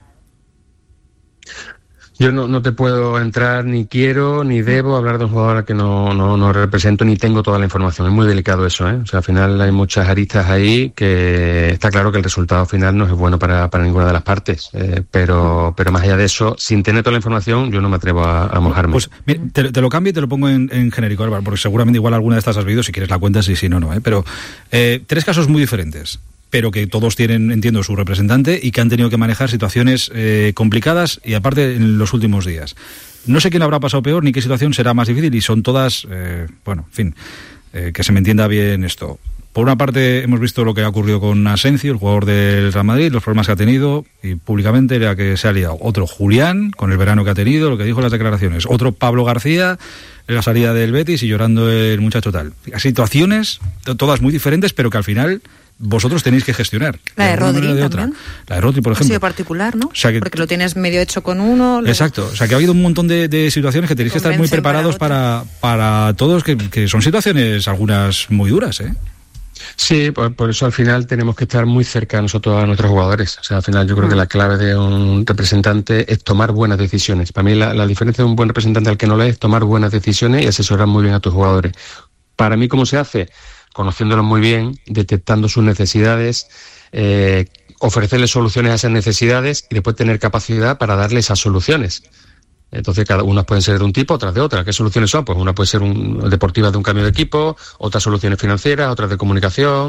Yo no te puedo entrar, ni quiero, ni debo hablar de un jugador al que no represento, ni tengo toda la información. Es muy delicado eso, ¿eh? O sea, al final hay muchas aristas ahí, que está claro que el resultado final no es bueno para ninguna de las partes. Pero más allá de eso, sin tener toda la información, yo no me atrevo a mojarme. Pues mira, te lo cambio y te lo pongo en genérico, Álvaro, porque seguramente igual alguna de estas has visto, si quieres la cuentas y si no, ¿eh? Pero 3 casos muy diferentes, pero que todos tienen, entiendo, su representante y que han tenido que manejar situaciones complicadas, y aparte en los últimos días. No sé quién habrá pasado peor ni qué situación será más difícil, y son todas, bueno, en fin, que se me entienda bien esto. Por una parte hemos visto lo que ha ocurrido con Asensio, el jugador del Real Madrid, los problemas que ha tenido, y públicamente era que se ha liado. Otro Julián, con el verano que ha tenido, lo que dijo en las declaraciones. Otro Pablo García, en la salida del Betis y llorando el muchacho tal. Situaciones todas muy diferentes, pero que al final vosotros tenéis que gestionar. La de Rodri también. La de Rodri, por ejemplo. Ha sido particular, ¿no? O sea que, porque lo tienes medio hecho con uno. Exacto. O sea que ha habido un montón de situaciones que tenéis que estar muy preparados para todos, que son situaciones algunas muy duras, ¿eh? Sí, por eso al final tenemos que estar muy cerca nosotros a nuestros jugadores. O sea, al final yo creo que la clave de un representante es tomar buenas decisiones. Para mí la diferencia de un buen representante al que no lo es tomar buenas decisiones y asesorar muy bien a tus jugadores. Para mí, ¿cómo se hace? Conociéndolos muy bien, detectando sus necesidades, ofrecerles soluciones a esas necesidades y después tener capacidad para darles esas soluciones. Entonces, unas pueden ser de un tipo, otras de otra. ¿Qué soluciones son? Pues una puede ser deportiva de un cambio de equipo, otras soluciones financieras, otras de comunicación,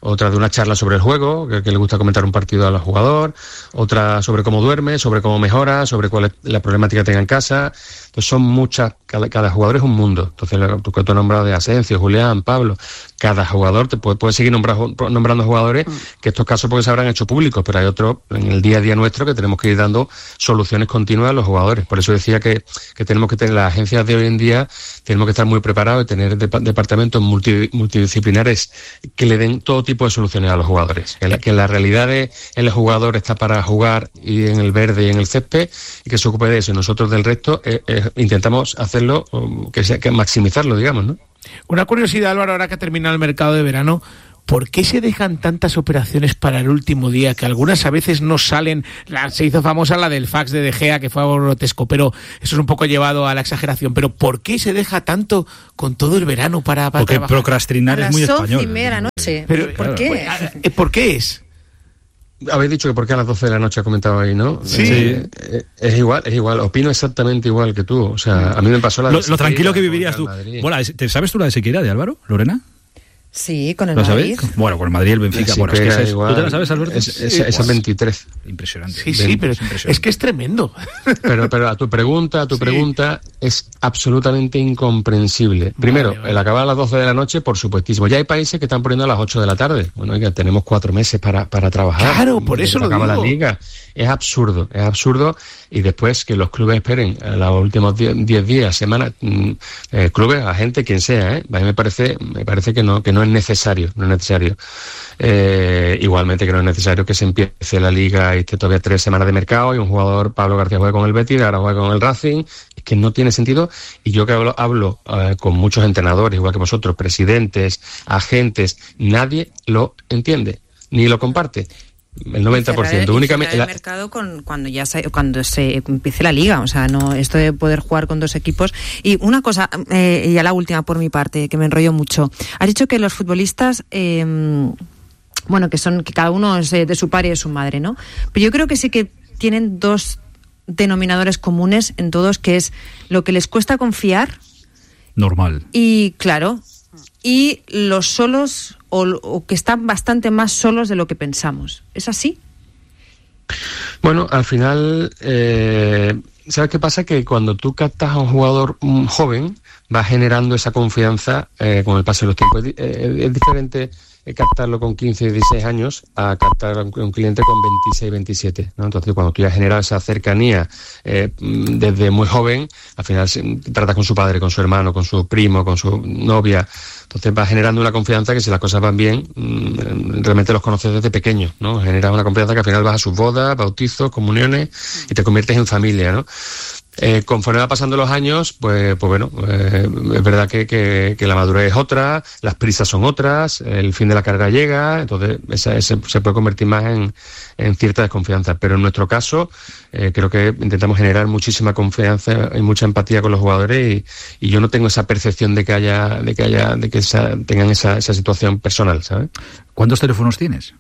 otra de una charla sobre el juego, que le gusta comentar un partido al jugador, otra sobre cómo duerme, sobre cómo mejora, sobre cuál es la problemática que tenga en casa. Entonces son muchas, cada jugador es un mundo. Entonces tú has nombrado de Asensio, Julián, Pablo, cada jugador te puede seguir nombrando jugadores que estos casos porque se habrán hecho públicos, pero hay otros en el día a día nuestro que tenemos que ir dando soluciones continuas a los jugadores. Por eso decía que tenemos que tener las agencias de hoy en día, tenemos que estar muy preparados y tener departamentos multidisciplinares que le den todo tipo de soluciones a los jugadores. Que la realidad de el jugador está para jugar y en el verde y en el césped, y que se ocupe de eso. Y nosotros del resto intentamos hacerlo, que maximizarlo, digamos, ¿no? Una curiosidad, Álvaro, ahora que ha terminado el mercado de verano, ¿por qué se dejan tantas operaciones para el último día? Que algunas a veces no salen. Se hizo famosa la del fax de Gea, que fue algo grotesco, pero eso es un poco llevado a la exageración. Pero ¿por qué se deja tanto con todo el verano para porque trabajar? Procrastinar es muy español. A las 11:30 de la noche. Pero, ¿Por qué? ¿Por qué es? Habéis dicho que por qué a las 12 de la noche ha comentado ahí, ¿no? Sí. Es igual. Opino exactamente igual que tú. O sea, a mí me pasó la lo tranquilo que vivirías tú. Bueno, ¿sabes tú la de Sequeira de Álvaro, Lorena? Sí, con el ¿Lo Madrid. sabéis? Bueno, con el Madrid y el Benfica. Bueno, es que ¿tú te la sabes, Alberto? Esa 23. Impresionante. Sí, pero es que es tremendo. Pero a tu pregunta es absolutamente incomprensible. Primero, el acabar a las 12 de la noche, por supuestísimo. Ya hay países que están poniendo a las 8 de la tarde. Bueno, oiga, tenemos 4 meses para trabajar. Claro, por eso lo digo. Acaba la liga. Es absurdo. Y después que los clubes esperen los últimos 10 días, semanas, clubes, agentes, quien sea, a mí me parece que no es necesario. Igualmente que no es necesario que se empiece la liga y esté todavía 3 semanas de mercado y un jugador, Pablo García, juegue con el Betis, ahora juega con el Racing. Es que no tiene sentido. Y yo que hablo con muchos entrenadores, igual que vosotros, presidentes, agentes, nadie lo entiende, ni lo comparte. El 90%. Únicamente el mercado cuando se empiece la liga, o sea, no esto de poder jugar con 2 equipos. Y una cosa, y ya la última por mi parte, que me enrollo mucho. Has dicho que los futbolistas, que cada uno es de su padre y de su madre, ¿no? Pero yo creo que sí que tienen 2 denominadores comunes en todos, que es lo que les cuesta confiar. Normal. Y claro, y los solos o que están bastante más solos de lo que pensamos. ¿Es así? Bueno, al final, ¿sabes qué pasa? Que cuando tú captas a un jugador joven, vas generando esa confianza con el paso de los tiempos. Es diferente captarlo con 15 y 16 años a captar a un cliente con 26, 27, ¿no? Entonces, cuando tú ya has generado esa cercanía desde muy joven, al final tratas con su padre, con su hermano, con su primo, con su novia. Entonces vas generando una confianza que si las cosas van bien, realmente los conoces desde pequeños, ¿no? Generas una confianza que al final vas a sus bodas, bautizos, comuniones y te conviertes en familia, ¿no? Conforme va pasando los años, pues bueno, es verdad que la madurez es otra, las prisas son otras, el fin de la carrera llega, entonces se puede convertir más en cierta desconfianza. Pero en nuestro caso, creo que intentamos generar muchísima confianza y mucha empatía con los jugadores y yo no tengo esa percepción de que tengan esa situación personal, ¿sabes? ¿Cuántos teléfonos tienes?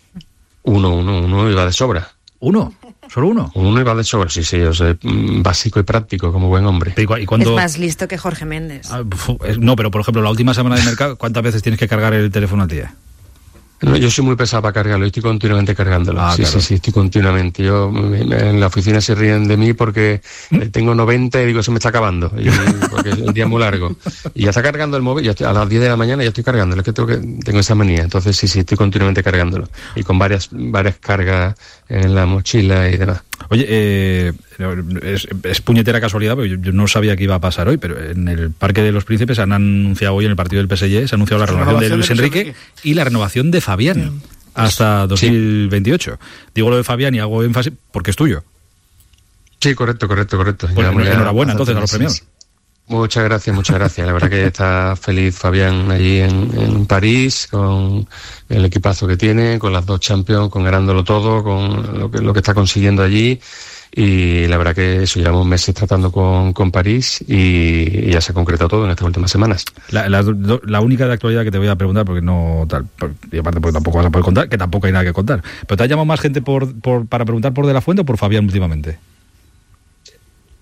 Uno iba de sobra. ¿Uno? ¿Solo uno? Uno iba de sobra, sí, yo soy básico y práctico como buen hombre. ¿Y cuándo... Es más listo que Jorge Méndez. No, pero por ejemplo, la última semana de mercado, ¿cuántas veces tienes que cargar el teléfono al día? No, yo soy muy pesado para cargarlo, estoy continuamente cargándolo. Sí, estoy continuamente. Yo en la oficina se ríen de mí porque tengo 90 y digo, se me está acabando, porque el día es muy largo. Y ya está cargando el móvil, a las 10 de la mañana ya estoy cargándolo, es que tengo esa manía. Entonces sí, estoy continuamente cargándolo. Y con varias cargas en la mochila y demás. Oye, es puñetera casualidad, porque yo no sabía que iba a pasar hoy, pero en el Parque de los Príncipes han anunciado hoy en el partido del PSG, se ha anunciado la renovación de Luis Enrique y la renovación de Fabián hasta 2028. Sí. Digo lo de Fabián y hago énfasis porque es tuyo. Sí, correcto. Pues enhorabuena entonces a los premios. Muchas gracias. La verdad que está feliz Fabián allí en París, con el equipazo que tiene, con las 2 Champions, con ganándolo todo, con lo que está consiguiendo allí. Y la verdad que eso, llevamos meses tratando con París y ya se ha concretado todo en estas últimas semanas. La única de actualidad que te voy a preguntar, porque no tal, y aparte porque tampoco vas a poder contar, que tampoco hay nada que contar. ¿Pero te ha llamado más gente para preguntar por De La Fuente o por Fabián últimamente?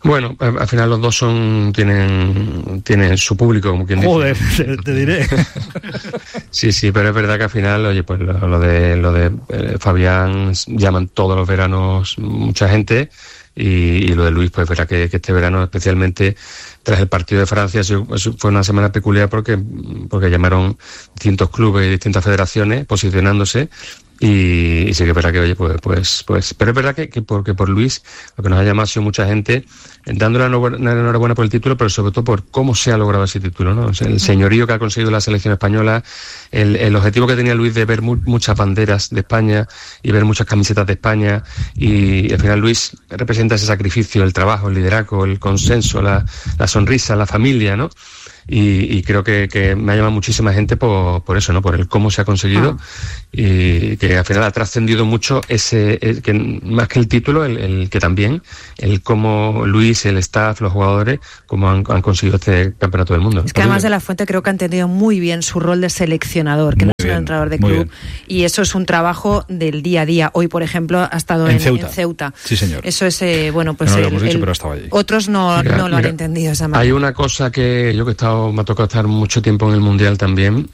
Bueno, al final los dos tienen su público, como quien dice. Joder, te diré. Sí, pero es verdad que al final, oye, pues lo de Fabián llaman todos los veranos mucha gente, y lo de Luis, pues verá que este verano, especialmente tras el partido de Francia, fue una semana peculiar porque llamaron distintos clubes y distintas federaciones posicionándose. Y sí que es verdad que, oye, pues, pero es verdad que por Luis, lo que nos ha llamado ha sido mucha gente dándole una enhorabuena por el título, pero sobre todo por cómo se ha logrado ese título, ¿no? O sea, el señorío que ha conseguido la selección española, el objetivo que tenía Luis de ver muchas banderas de España y ver muchas camisetas de España, y al final Luis representa ese sacrificio, el trabajo, el liderazgo, el consenso, la sonrisa, la familia, ¿no? Y creo que me ha llamado muchísima gente por eso, ¿no? Por el cómo se ha conseguido, y que al final ha trascendido mucho que más que el título, el que también, el cómo Luis, el staff, los jugadores, cómo han conseguido este campeonato del mundo. Es que además de la Fuente creo que ha entendido muy bien su rol de seleccionador, que no es un entrenador de club, y eso es un trabajo del día a día. Hoy, por ejemplo, ha estado en Ceuta. Sí, señor. Eso es, bueno, pues no lo hemos dicho, pero estaba allí. Otros no lo han entendido esa manera. Hay una cosa que yo me ha tocado estar mucho tiempo en el Mundial también.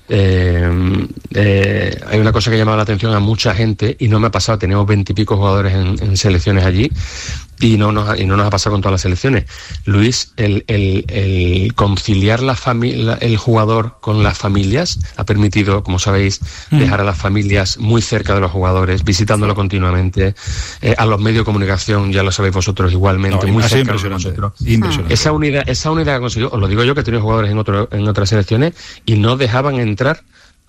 Hay una cosa que ha llamado la atención a mucha gente, y no me ha pasado, tenemos 20 y pico jugadores en selecciones allí, y no nos ha pasado con todas las selecciones. Luis, el conciliar el jugador con las familias ha permitido, como sabéis, dejar a las familias muy cerca de los jugadores, visitándolo continuamente, a los medios de comunicación, ya lo sabéis vosotros igualmente, muy cerca de nosotros. Impresionante. Esa unidad que ha conseguido, os lo digo yo, que he tenido jugadores en otras selecciones y no dejaban entrar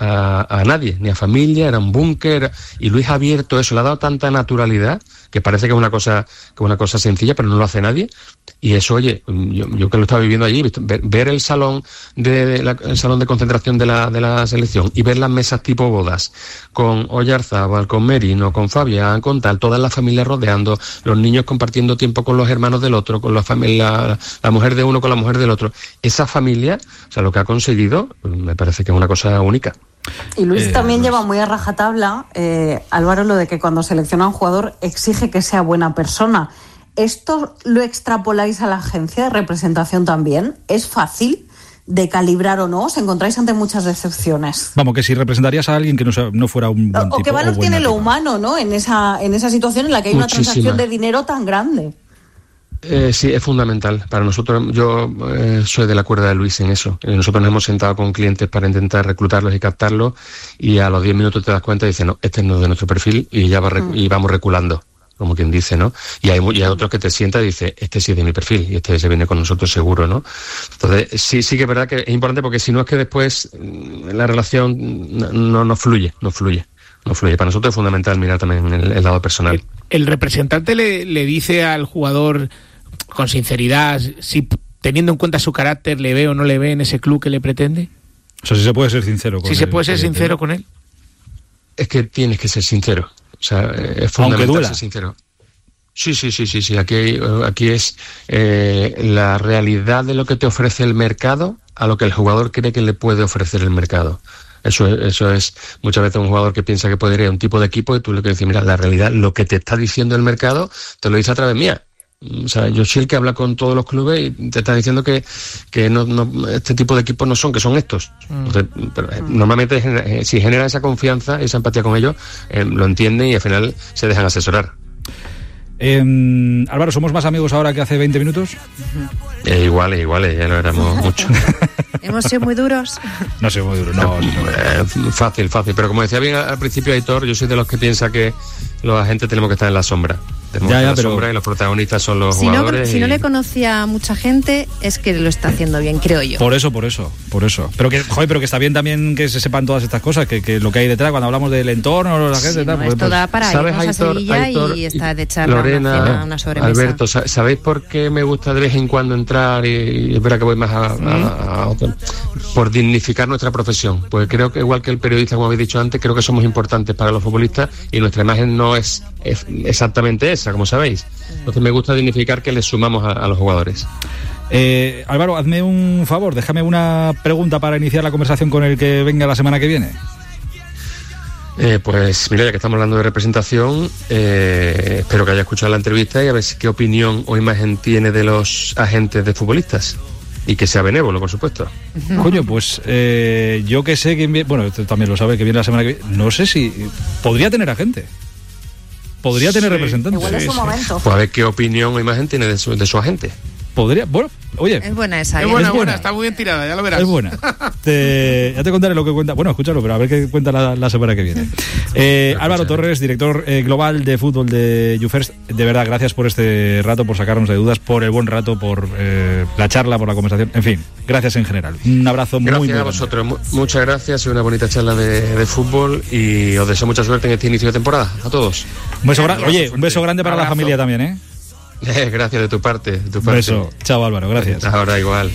a nadie, ni a familia, era un búnker, y Luis ha abierto eso, le ha dado tanta naturalidad que parece que es una cosa sencilla, pero no lo hace nadie. Y eso, oye, yo que lo estaba viviendo allí, ver el salón el salón de concentración de la selección, y ver las mesas tipo bodas, con Oyarzábal, con Merino, con Fabián, con tal, todas las familias rodeando, los niños compartiendo tiempo con los hermanos del otro, con la mujer de uno con la mujer del otro. Esa familia, o sea, lo que ha conseguido, me parece que es una cosa única. Y Luis también lleva muy a rajatabla, Álvaro, lo de que cuando selecciona a un jugador exige que sea buena persona. ¿Esto lo extrapoláis a la agencia de representación también? ¿Es fácil de calibrar o no? ¿Os encontráis ante muchas decepciones? Vamos, que si representarías a alguien que no fuera un buen tipo. ¿O qué valor tiene lo humano, no? En esa situación en la que hay una transacción de dinero tan grande. Sí, es fundamental. Para nosotros, yo soy de la cuerda de Luis en eso. Nosotros nos hemos sentado con clientes para intentar reclutarlos y captarlos, y a los 10 minutos te das cuenta y dices, no, este no es de nuestro perfil, y ya y vamos reculando, como quien dice, ¿no? Y hay otros que te sientan y dices, este sí es de mi perfil, y este se viene con nosotros seguro, ¿no? Entonces, sí que es verdad que es importante, porque si no es que después la relación no fluye. Para nosotros es fundamental mirar también el lado personal. El representante le dice al jugador con sinceridad si, teniendo en cuenta su carácter, le ve o no le ve en ese club que le pretende. O sea, si se puede ser sincero con él. Si se puede ser sincero con él. Es que tienes que ser sincero. O sea, es fundamental ser sincero. Sí. Aquí es la realidad de lo que te ofrece el mercado a lo que el jugador cree que le puede ofrecer el mercado. Eso es muchas veces un jugador que piensa que puede ir a un tipo de equipo, y tú le quieres decir, mira, la realidad, lo que te está diciendo el mercado, te lo dice a través mía. O sea, yo soy el que habla con todos los clubes y te está diciendo que no este tipo de equipos no son, que son estos. Entonces, pero, normalmente, si genera esa confianza, esa empatía con ellos, lo entienden y al final se dejan asesorar. Álvaro, ¿somos más amigos ahora que hace 20 minutos? Iguales, ya lo éramos mucho. ¿Hemos sido muy duros? No soy muy duro, no. Fácil, pero como decía bien al principio Aitor, yo soy de los que piensa que los agentes tenemos que estar en la sombra. Pero sombra, y los protagonistas son los jugadores. Si no le conocía a mucha gente, es que lo está haciendo bien, creo yo. Por eso. Pero que está bien también que se sepan todas estas cosas, que lo que hay detrás cuando hablamos del entorno, la gente, tal. Esto da para irnos a Sevilla y está de charla, Lorena, una sobremesa. Alberto, ¿sabéis por qué me gusta de vez en cuando entrar? Y es verdad que voy más a otro, por dignificar nuestra profesión. Porque creo que, igual que el periodista, como habéis dicho antes, creo que somos importantes para los futbolistas, y nuestra imagen no es exactamente esa, como sabéis. Entonces me gusta dignificar que le sumamos a los jugadores. Álvaro, hazme un favor, déjame una pregunta para iniciar la conversación con el que venga la semana que viene. Pues mira, ya que estamos hablando de representación, espero que haya escuchado la entrevista y a ver qué opinión o imagen tiene de los agentes de futbolistas. Y que sea benévolo, por supuesto. Coño, pues yo que sé quién viene, bueno, esto también lo sabe, que viene la semana que viene, no sé si podría tener agente. Podría tener representante. Igual es su momento. Pues a ver qué opinión o imagen tiene de su agente. Podría, bueno, oye. Es buena esa. Es buena, está muy bien tirada, ya lo verás. Es buena. Ya te contaré lo que cuenta. Bueno, escúchalo, pero a ver qué cuenta la semana que viene. Álvaro Torres, director global de fútbol de YouFirst. De verdad, gracias por este rato, por sacarnos de dudas, por el buen rato, por la charla, por la conversación. En fin, gracias en general. Un abrazo muy grande. Gracias a vosotros. Muchas gracias y una bonita charla de fútbol. Y os deseo mucha suerte en este inicio de temporada. A todos. Un beso grande. Oye, un beso grande para la familia también, ¿eh? Gracias de tu parte. Un beso. Chao, Álvaro, gracias. Ahora igual.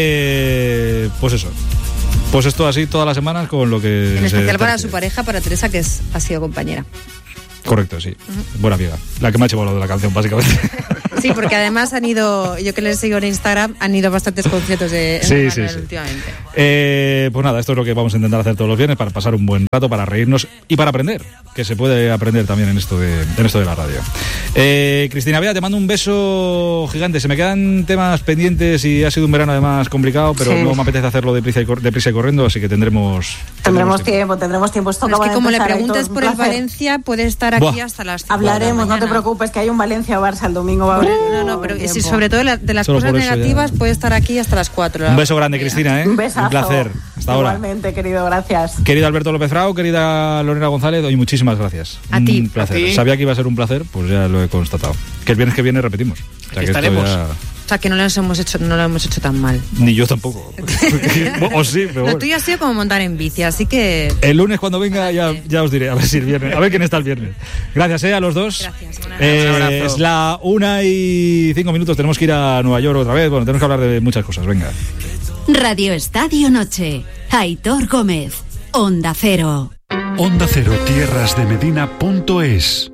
Pues eso. Pues esto así todas las semanas con lo que... En especial para su pareja, para Teresa, que ha sido compañera. Correcto, sí. Buena amiga. La que me ha hecho volado de la canción, básicamente. Sí, porque además han ido, yo que les sigo en Instagram, han ido bastantes conciertos de Manuel últimamente. Pues nada, esto es lo que vamos a intentar hacer todos los viernes para pasar un buen rato, para reírnos y para aprender, que se puede aprender también en esto de la radio. Cristina Bea, te mando un beso gigante. Se me quedan temas pendientes y ha sido un verano además complicado, pero no me apetece hacerlo deprisa y corriendo, así que tendremos tiempo. Esto es que como le preguntes por el Valencia, puede estar aquí hasta las 5 Hablaremos, no te preocupes, que hay un Valencia-Barça el domingo. Va a haber no, pero sí, sobre todo de las cosas negativas puede estar aquí hasta las 4. Un beso grande, Cristina, ¿eh? Un besazo. Un placer. Hasta ahora. Igualmente, querido, gracias. Querido Alberto López Frao, querida Lorena González, hoy muchísimas gracias. A ti. Un placer. A ti. Sabía que iba a ser un placer, pues ya lo he constatado. Que el viernes que viene repetimos. O sea, que estaremos. O sea, que no lo hemos hecho tan mal. Ni yo tampoco. O sí, pero bueno. Lo tuyo ha sido como montar en bici, así que... El lunes cuando venga ya os diré, a ver si el viernes, a ver quién está el viernes. Gracias a los dos. Gracias. Es la 1:05, tenemos que ir a Nueva York otra vez. Bueno, tenemos que hablar de muchas cosas, venga. Radio Estadio Noche. Aitor Gómez. Onda Cero. Onda Cero Tierras de Medina.es.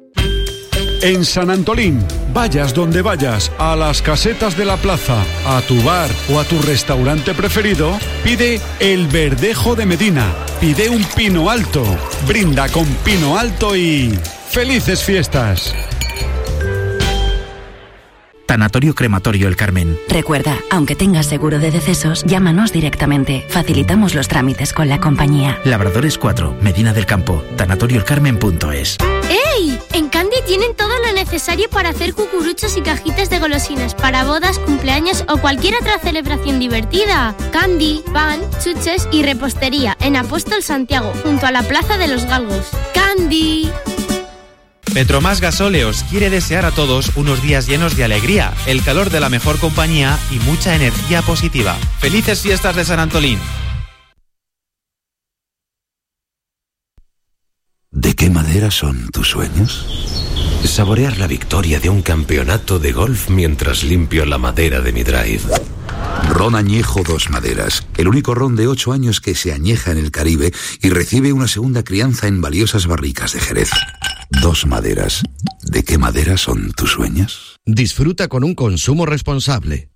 En San Antolín, vayas donde vayas, a las casetas de la plaza, a tu bar o a tu restaurante preferido, pide el Verdejo de Medina, pide un pino alto, brinda con pino alto y ¡felices fiestas! Tanatorio Crematorio El Carmen. Recuerda, aunque tengas seguro de decesos, llámanos directamente. Facilitamos los trámites con la compañía. Labradores 4, Medina del Campo, tanatoriolcarmen.es. ¡Ey! En Candy tienen todo lo necesario para hacer cucuruchos y cajitas de golosinas para bodas, cumpleaños o cualquier otra celebración divertida. Candy, pan, chuches y repostería en Apóstol Santiago, junto a la Plaza de los Galgos. ¡Candy! Petromás Gasóleos quiere desear a todos unos días llenos de alegría, el calor de la mejor compañía y mucha energía positiva. ¡Felices fiestas de San Antolín! ¿De qué madera son tus sueños? Saborear la victoria de un campeonato de golf mientras limpio la madera de mi drive. Ron Añejo Dos Maderas, el único ron de 8 años que se añeja en el Caribe y recibe una segunda crianza en valiosas barricas de Jerez. Dos Maderas. ¿De qué madera son tus sueños? Disfruta con un consumo responsable.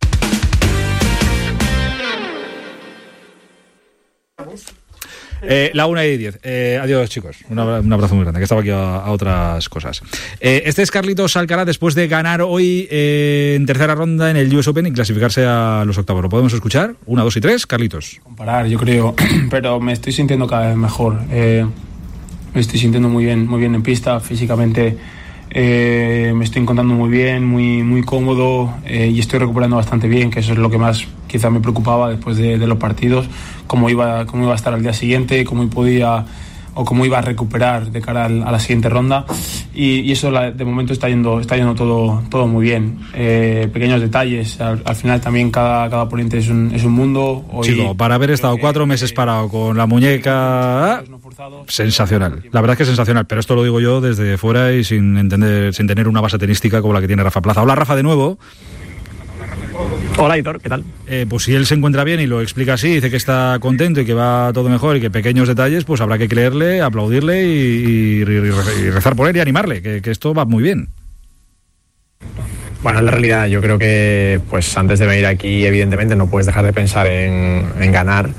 La 1:10. Adiós, chicos. Un abrazo muy grande, que estaba aquí a otras cosas. Este es Carlitos Alcaraz después de ganar hoy en tercera ronda en el US Open y clasificarse a los octavos. ¿Lo podemos escuchar? 1, 2 y 3. Carlitos. Comparar, yo creo, pero me estoy sintiendo cada vez mejor. Me estoy sintiendo muy bien en pista, físicamente. Me estoy encontrando muy bien, muy cómodo y estoy recuperando bastante bien, que eso es lo que más quizá me preocupaba después de los partidos, cómo iba a estar al día siguiente, cómo iba a recuperar de cara a la siguiente ronda y eso de momento está yendo todo muy bien. Pequeños detalles, al final también cada oponente es un mundo. Hoy, chico, para haber estado 4 meses parado con la muñeca, sensacional, la verdad es que es sensacional, pero esto lo digo yo desde fuera y sin tener una base tenística como la que tiene Rafa Plaza. Hola, Rafa, de nuevo. Hola, Aitor, ¿qué tal? Pues si él se encuentra bien y lo explica así, dice que está contento y que va todo mejor y que pequeños detalles, pues habrá que creerle, aplaudirle y rezar por él y animarle, que esto va muy bien. Bueno, en la realidad yo creo que pues antes de venir aquí evidentemente no puedes dejar de pensar en ganar,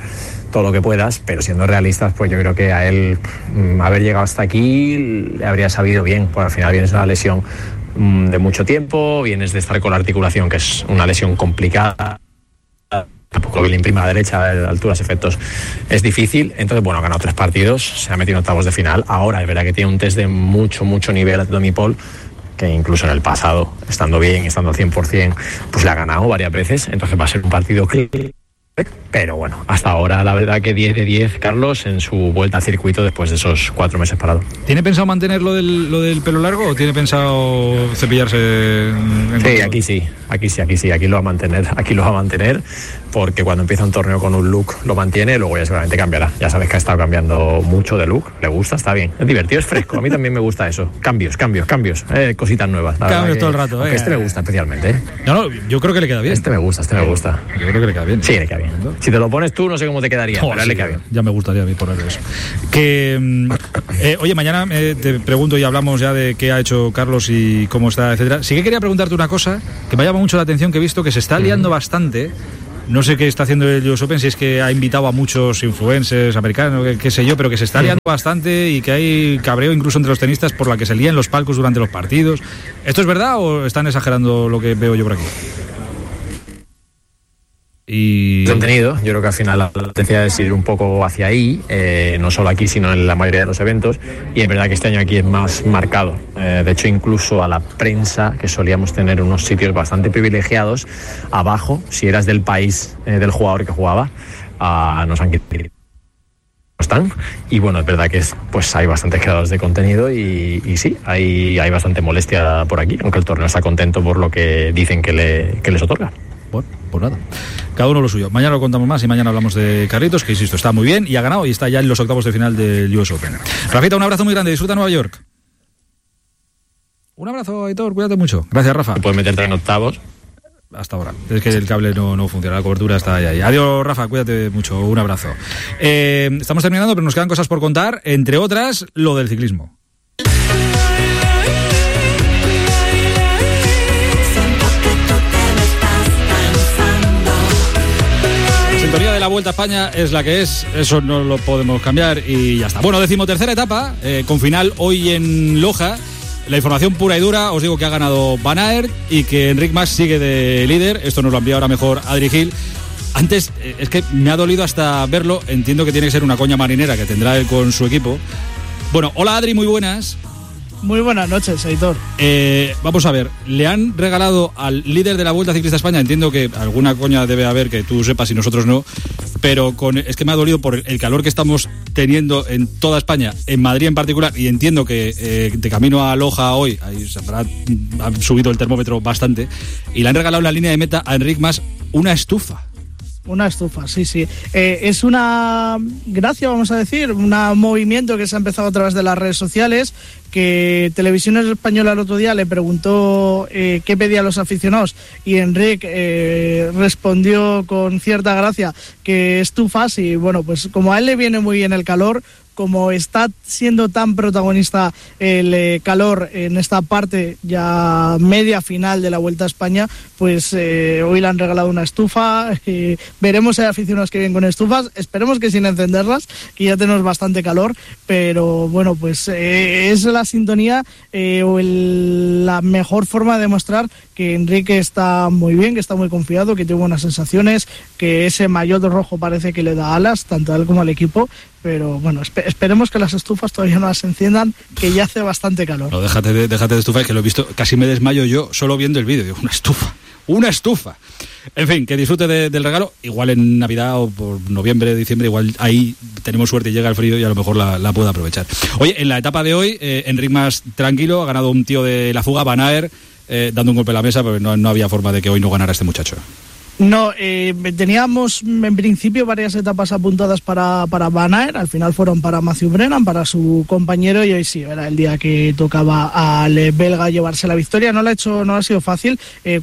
todo lo que puedas, pero siendo realistas, pues yo creo que a él haber llegado hasta aquí le habría sabido bien, porque al final vienes de una lesión de mucho tiempo, vienes de estar con la articulación, que es una lesión complicada, tampoco que le imprima a la derecha, de alturas, efectos, es difícil. Entonces, bueno, ha ganado 3 partidos, se ha metido en octavos de final. Ahora es verdad que tiene un test de mucho nivel a Tommy Paul, que incluso en el pasado, estando bien, estando al 100%, pues le ha ganado varias veces. Entonces va a ser un partido que... Pero bueno, hasta ahora la verdad que 10 de 10 Carlos en su vuelta al circuito después de esos 4 meses parado. ¿Tiene pensado mantener lo del pelo largo o tiene pensado cepillarse? Sí, aquí lo va a mantener, porque cuando empieza un torneo con un look lo mantiene, luego ya seguramente cambiará. Ya sabes que ha estado cambiando mucho de look, le gusta, está bien, es divertido, es fresco, a mí también me gusta eso, cambios, cositas nuevas. Cambios todo el rato. Este me gusta especialmente. No, yo creo que le queda bien. Este me gusta. Yo creo que le queda bien. Sí, le queda bien. Si te lo pones tú, no sé cómo te quedaría, pero le queda bien. Ya me gustaría a mí ponerle eso. Oye, mañana te pregunto y hablamos ya de qué ha hecho Carlos y cómo está, etcétera. Sí que quería preguntarte una cosa que me llama mucho la atención, que he visto que se está liando bastante. No sé qué está haciendo el US Open, si es que ha invitado a muchos influencers americanos, qué sé yo, pero que se está liando bastante y que hay cabreo incluso entre los tenistas por la que se lían los palcos durante los partidos. ¿Esto es verdad o están exagerando lo que veo yo por aquí? Y contenido, yo creo que al final la tendencia es ir un poco hacia ahí, no solo aquí sino en la mayoría de los eventos, y es verdad que este año aquí es más marcado. De hecho, incluso a la prensa, que solíamos tener unos sitios bastante privilegiados abajo, si eras del país del jugador que jugaba, nos han quitado. Están, y bueno, es verdad que pues hay bastantes creadores de contenido y sí, hay bastante molestia por aquí, aunque el torneo está contento por lo que dicen que les otorga. Bueno, pues nada, cada uno lo suyo. Mañana lo contamos más y mañana hablamos de Carlitos, que insisto, está muy bien y ha ganado y está ya en los octavos de final del US Open. Rafita, un abrazo muy grande, disfruta Nueva York. Un abrazo, Aitor, cuídate mucho. Gracias, Rafa. Puedes meterte en octavos. Hasta ahora. Es que el cable no funciona, la cobertura está ahí. Adiós, Rafa, cuídate mucho, un abrazo. Estamos terminando, pero nos quedan cosas por contar, entre otras, lo del ciclismo. La sintonía de la Vuelta a España es la que es, eso no lo podemos cambiar y ya está. Bueno, 13ª etapa, con final hoy en Loja. La información pura y dura, os digo que ha ganado Van Aert y que Enric Mas sigue de líder. Esto nos lo envía ahora mejor Adri Gil. Antes, es que me ha dolido hasta verlo, entiendo que tiene que ser una coña marinera que tendrá él con su equipo. Bueno, hola Adri, muy buenas. Muy buenas noches, Aitor. Vamos a ver, le han regalado al líder de la Vuelta Ciclista a España, entiendo que alguna coña debe haber que tú sepas y nosotros no, pero es que me ha dolido por el calor que estamos teniendo en toda España, en Madrid en particular, y entiendo que de camino a Loja hoy, ahí se ha subido el termómetro bastante, y le han regalado en la línea de meta a Enric Mas una estufa. Una estufa, sí. Es una gracia, vamos a decir, un movimiento que se ha empezado a través de las redes sociales, que Televisión Española el otro día le preguntó qué pedían los aficionados y Enric respondió con cierta gracia que estufas y bueno, pues como a él le viene muy bien el calor, como está siendo tan protagonista el calor en esta parte ya media final de la Vuelta a España, pues hoy le han regalado una estufa. Veremos si hay aficionados que vienen con estufas, esperemos que sin encenderlas, que ya tenemos bastante calor, pero bueno, pues es la sintonía o la mejor forma de demostrar que Enrique está muy bien, que está muy confiado, que tiene buenas sensaciones, que ese maillot rojo parece que le da alas, tanto a él como al equipo. Pero bueno, esperemos que las estufas todavía no las enciendan, que ya hace bastante calor. No, déjate de estufa, que lo he visto, casi me desmayo yo solo viendo el vídeo. Digo, una estufa. En fin, que disfrute del regalo. Igual en Navidad o por noviembre, diciembre, igual ahí tenemos suerte y llega el frío y a lo mejor la puedo aprovechar. Oye, en la etapa de hoy, Enric Mas tranquilo, ha ganado un tío de la fuga, Van Aert, dando un golpe a la mesa, porque no había forma de que hoy no ganara este muchacho. No, teníamos en principio varias etapas apuntadas para Van Aert, al final fueron para Matthew Brennan, para su compañero, y hoy sí, era el día que tocaba al belga llevarse la victoria. No ha sido fácil,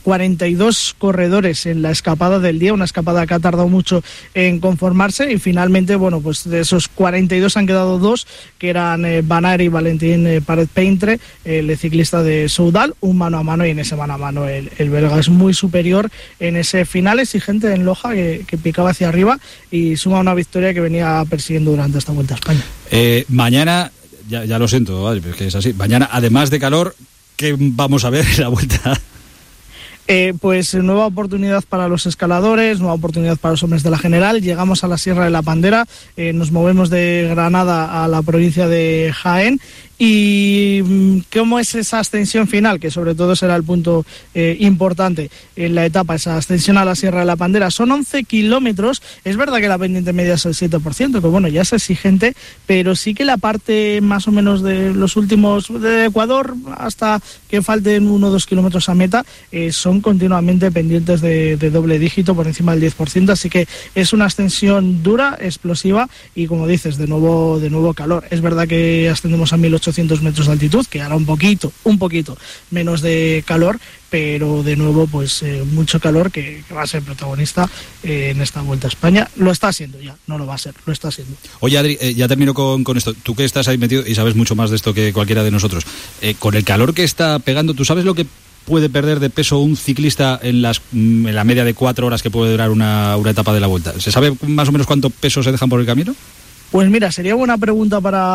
42 corredores en la escapada del día, una escapada que ha tardado mucho en conformarse, y finalmente, bueno, pues de esos 42 han quedado dos, que eran Van Aert y Valentin Paret-Peintre, el ciclista de Soudal, un mano a mano, y en ese mano a mano el belga es muy superior en ese final final exigente en Loja, que picaba hacia arriba y suma una victoria que venía persiguiendo durante esta Vuelta a España. Mañana, ya lo siento, vale, pero es que es así, mañana además de calor, ¿qué vamos a ver en la Vuelta? Pues nueva oportunidad para los escaladores, nueva oportunidad para los hombres de la general. Llegamos a la Sierra de la Pandera, nos movemos de Granada a la provincia de Jaén. ¿Y cómo es esa ascensión final? Que sobre todo será el punto importante en la etapa, esa ascensión a la Sierra de la Pandera. Son 11 kilómetros, es verdad que la pendiente media es el 7%, que bueno, ya es exigente, pero sí que la parte más o menos de los últimos, de Ecuador hasta que falten 1 o 2 kilómetros a meta, son continuamente pendientes de doble dígito, por encima del 10%, así que es una ascensión dura, explosiva y, como dices, de nuevo calor. Es verdad que ascendemos a 1800 metros de altitud, que hará un poquito menos de calor, pero de nuevo pues mucho calor que va a ser protagonista en esta Vuelta a España. Lo está siendo ya, no lo va a ser, lo está siendo. Oye, Adri, ya termino con esto. Tú que estás ahí metido y sabes mucho más de esto que cualquiera de nosotros, con el calor que está pegando, ¿tú sabes lo que puede perder de peso un ciclista en la media de 4 horas que puede durar una etapa de la Vuelta? ¿Se sabe más o menos cuánto peso se dejan por el camino? Pues mira, sería buena pregunta para